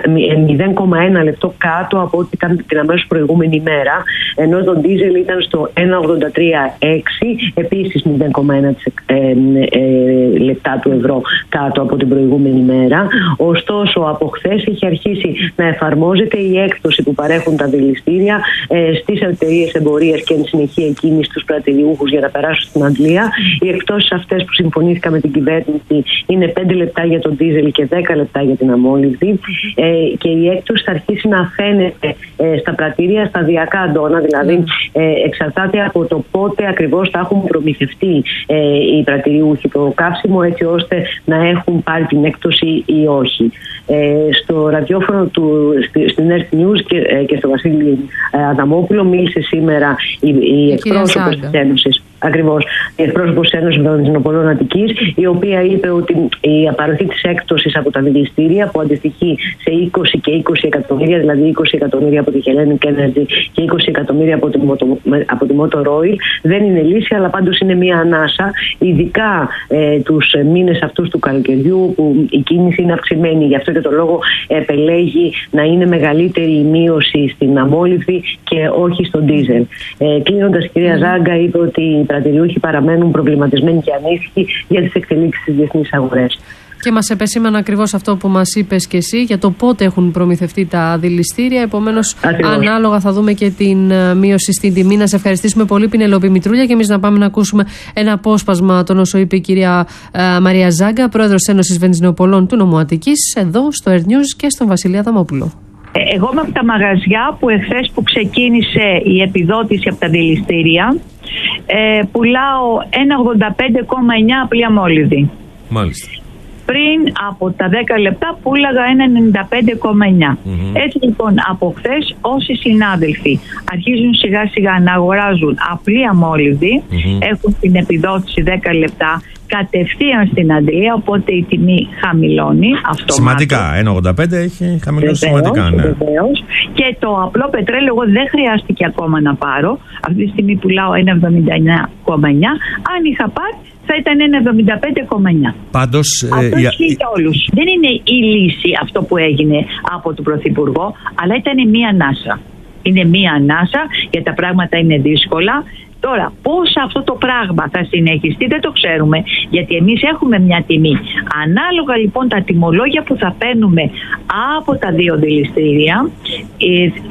Speaker 4: μηδέν κόμμα ένα λεπτό κάτω από ό,τι ήταν την αμέσως προηγούμενη ημέρα, ενώ το ντίζελ ήταν στο ένα κόμμα ογδόντα τρία έξι, επίσης μηδέν κόμμα ένα ε, ε, λεπτά του ευρώ κάτω από την προηγούμενη ημέρα. Ωστόσο, από χθες έχει αρχίσει να εφαρμόζεται η έκπτωση που παρέχουν τα δηληστήρια ε, στις εταιρείες εμπορίας και εν συνεχεία εκείνη στους πρατηριούχους για να περάσουν στην Αγγλία. Οι εκπτώσεις αυτές που συμφωνήθηκαν με την κυβέρνηση είναι πέντε λεπτά για τον ντίζελ και δέκα λεπτά για την αμόλυβδη. Ε, και η έκπτωση θα αρχίσει να φαίνεται ε, στα πρατήρια σταδιακά, Αντώνα, δηλαδή ε, εξαρτάται από το πότε ακριβώς θα έχουν προμηθευτεί ε, οι πρατηριούχοι το καύσιμο, έτσι ώστε να έχουν πάρει την έκπτωση ή όχι. Ε, στο ραδιόφωνο του, στη, στην Earth News και, ε, και στο Βασίλη ε, Αδαμόπουλο μίλησε σήμερα η, η εκπρόσωπος της Ένωσης. Ακριβώς, η εκπρόσωπος της Ένωσης Βενζινοπολών Αττικής, η οποία είπε ότι η απαροχή της έκπτωσης από τα δηληστήρια, που αντιστοιχεί σε είκοσι και είκοσι εκατομμύρια, δηλαδή είκοσι εκατομμύρια από τη Hellenic Energy και είκοσι εκατομμύρια από τη, από τη Motor Oil, δεν είναι λύση, αλλά πάντως είναι μια ανάσα, ειδικά ε, τους μήνες αυτούς του καλοκαιριού, που η κίνηση είναι αυξημένη. Γι' αυτό και το λόγο επελέγει να είναι μεγαλύτερη η μείωση στην αμόλυβδη και όχι στον ντίζελ. Ε, Κλείνοντας, η κυρία mm. Ζάγκα είπε ότι οι πρατηριούχοι παραμένουν προβληματισμένοι και ανήσυχοι για τις εξελίξεις στις διεθνείς αγορές.
Speaker 7: Και μας επεσήμανε ακριβώς αυτό που μας είπες και εσύ για το πότε έχουν προμηθευτεί τα δηληστήρια. Επομένως, ακριβώς, ανάλογα θα δούμε και την μείωση στην τιμή. Να σε ευχαριστήσουμε πολύ, Πινελόπη Μητρούλια, και εμείς να πάμε να ακούσουμε ένα απόσπασμα των όσο είπε η κυρία uh, Μαρία Ζάγκα, πρόεδρος της Ένωσης Βενζινοπολών του Νομού Αττικής, εδώ στο Earth News και στον Βασίλη Αδαμόπουλο.
Speaker 5: Εγώ είμαι από τα μαγαζιά που εχθές που ξεκίνησε η επιδότηση από τα δηληστήρια ε, πουλάω ένα ογδόντα πέντε κόμμα εννιά απλή αμόλυβδη.
Speaker 10: Μάλιστα.
Speaker 5: πριν από τα δέκα λεπτά πούλαγα ένα ενενήντα πέντε κόμμα εννιά. Mm-hmm. Έτσι λοιπόν από χθες όσοι συνάδελφοι αρχίζουν σιγά σιγά να αγοράζουν απλή αμόλυβδη, mm-hmm. έχουν την επιδότηση δέκα λεπτά κατευθείαν στην αντλία, οπότε η τιμή χαμηλώνει αυτομάτως. Σημαντικά,
Speaker 10: ένα ογδόντα πέντε έχει χαμηλώσει σημαντικά. Ναι.
Speaker 5: Βεβαίως. Και το απλό πετρέλαιο εγώ δεν χρειάστηκε ακόμα να πάρω. Αυτή τη στιγμή πουλάω ένα εβδομήντα εννιά κόμμα εννιά. Αν είχα πάρει θα ήταν ένα εβδομήντα πέντε κόμμα εννιά.
Speaker 10: Πάντως,
Speaker 5: αυτό
Speaker 10: ε,
Speaker 5: ισχύει για όλους. Δεν είναι η λύση αυτό που έγινε από τον Πρωθυπουργό, αλλά ήταν μία ανάσα. Είναι μία ανάσα γιατί τα πράγματα είναι δύσκολα. Τώρα, πώς αυτό το πράγμα θα συνεχιστεί δεν το ξέρουμε, γιατί εμείς έχουμε μια τιμή. Ανάλογα λοιπόν τα τιμολόγια που θα παίρνουμε από τα δύο δηληστήρια,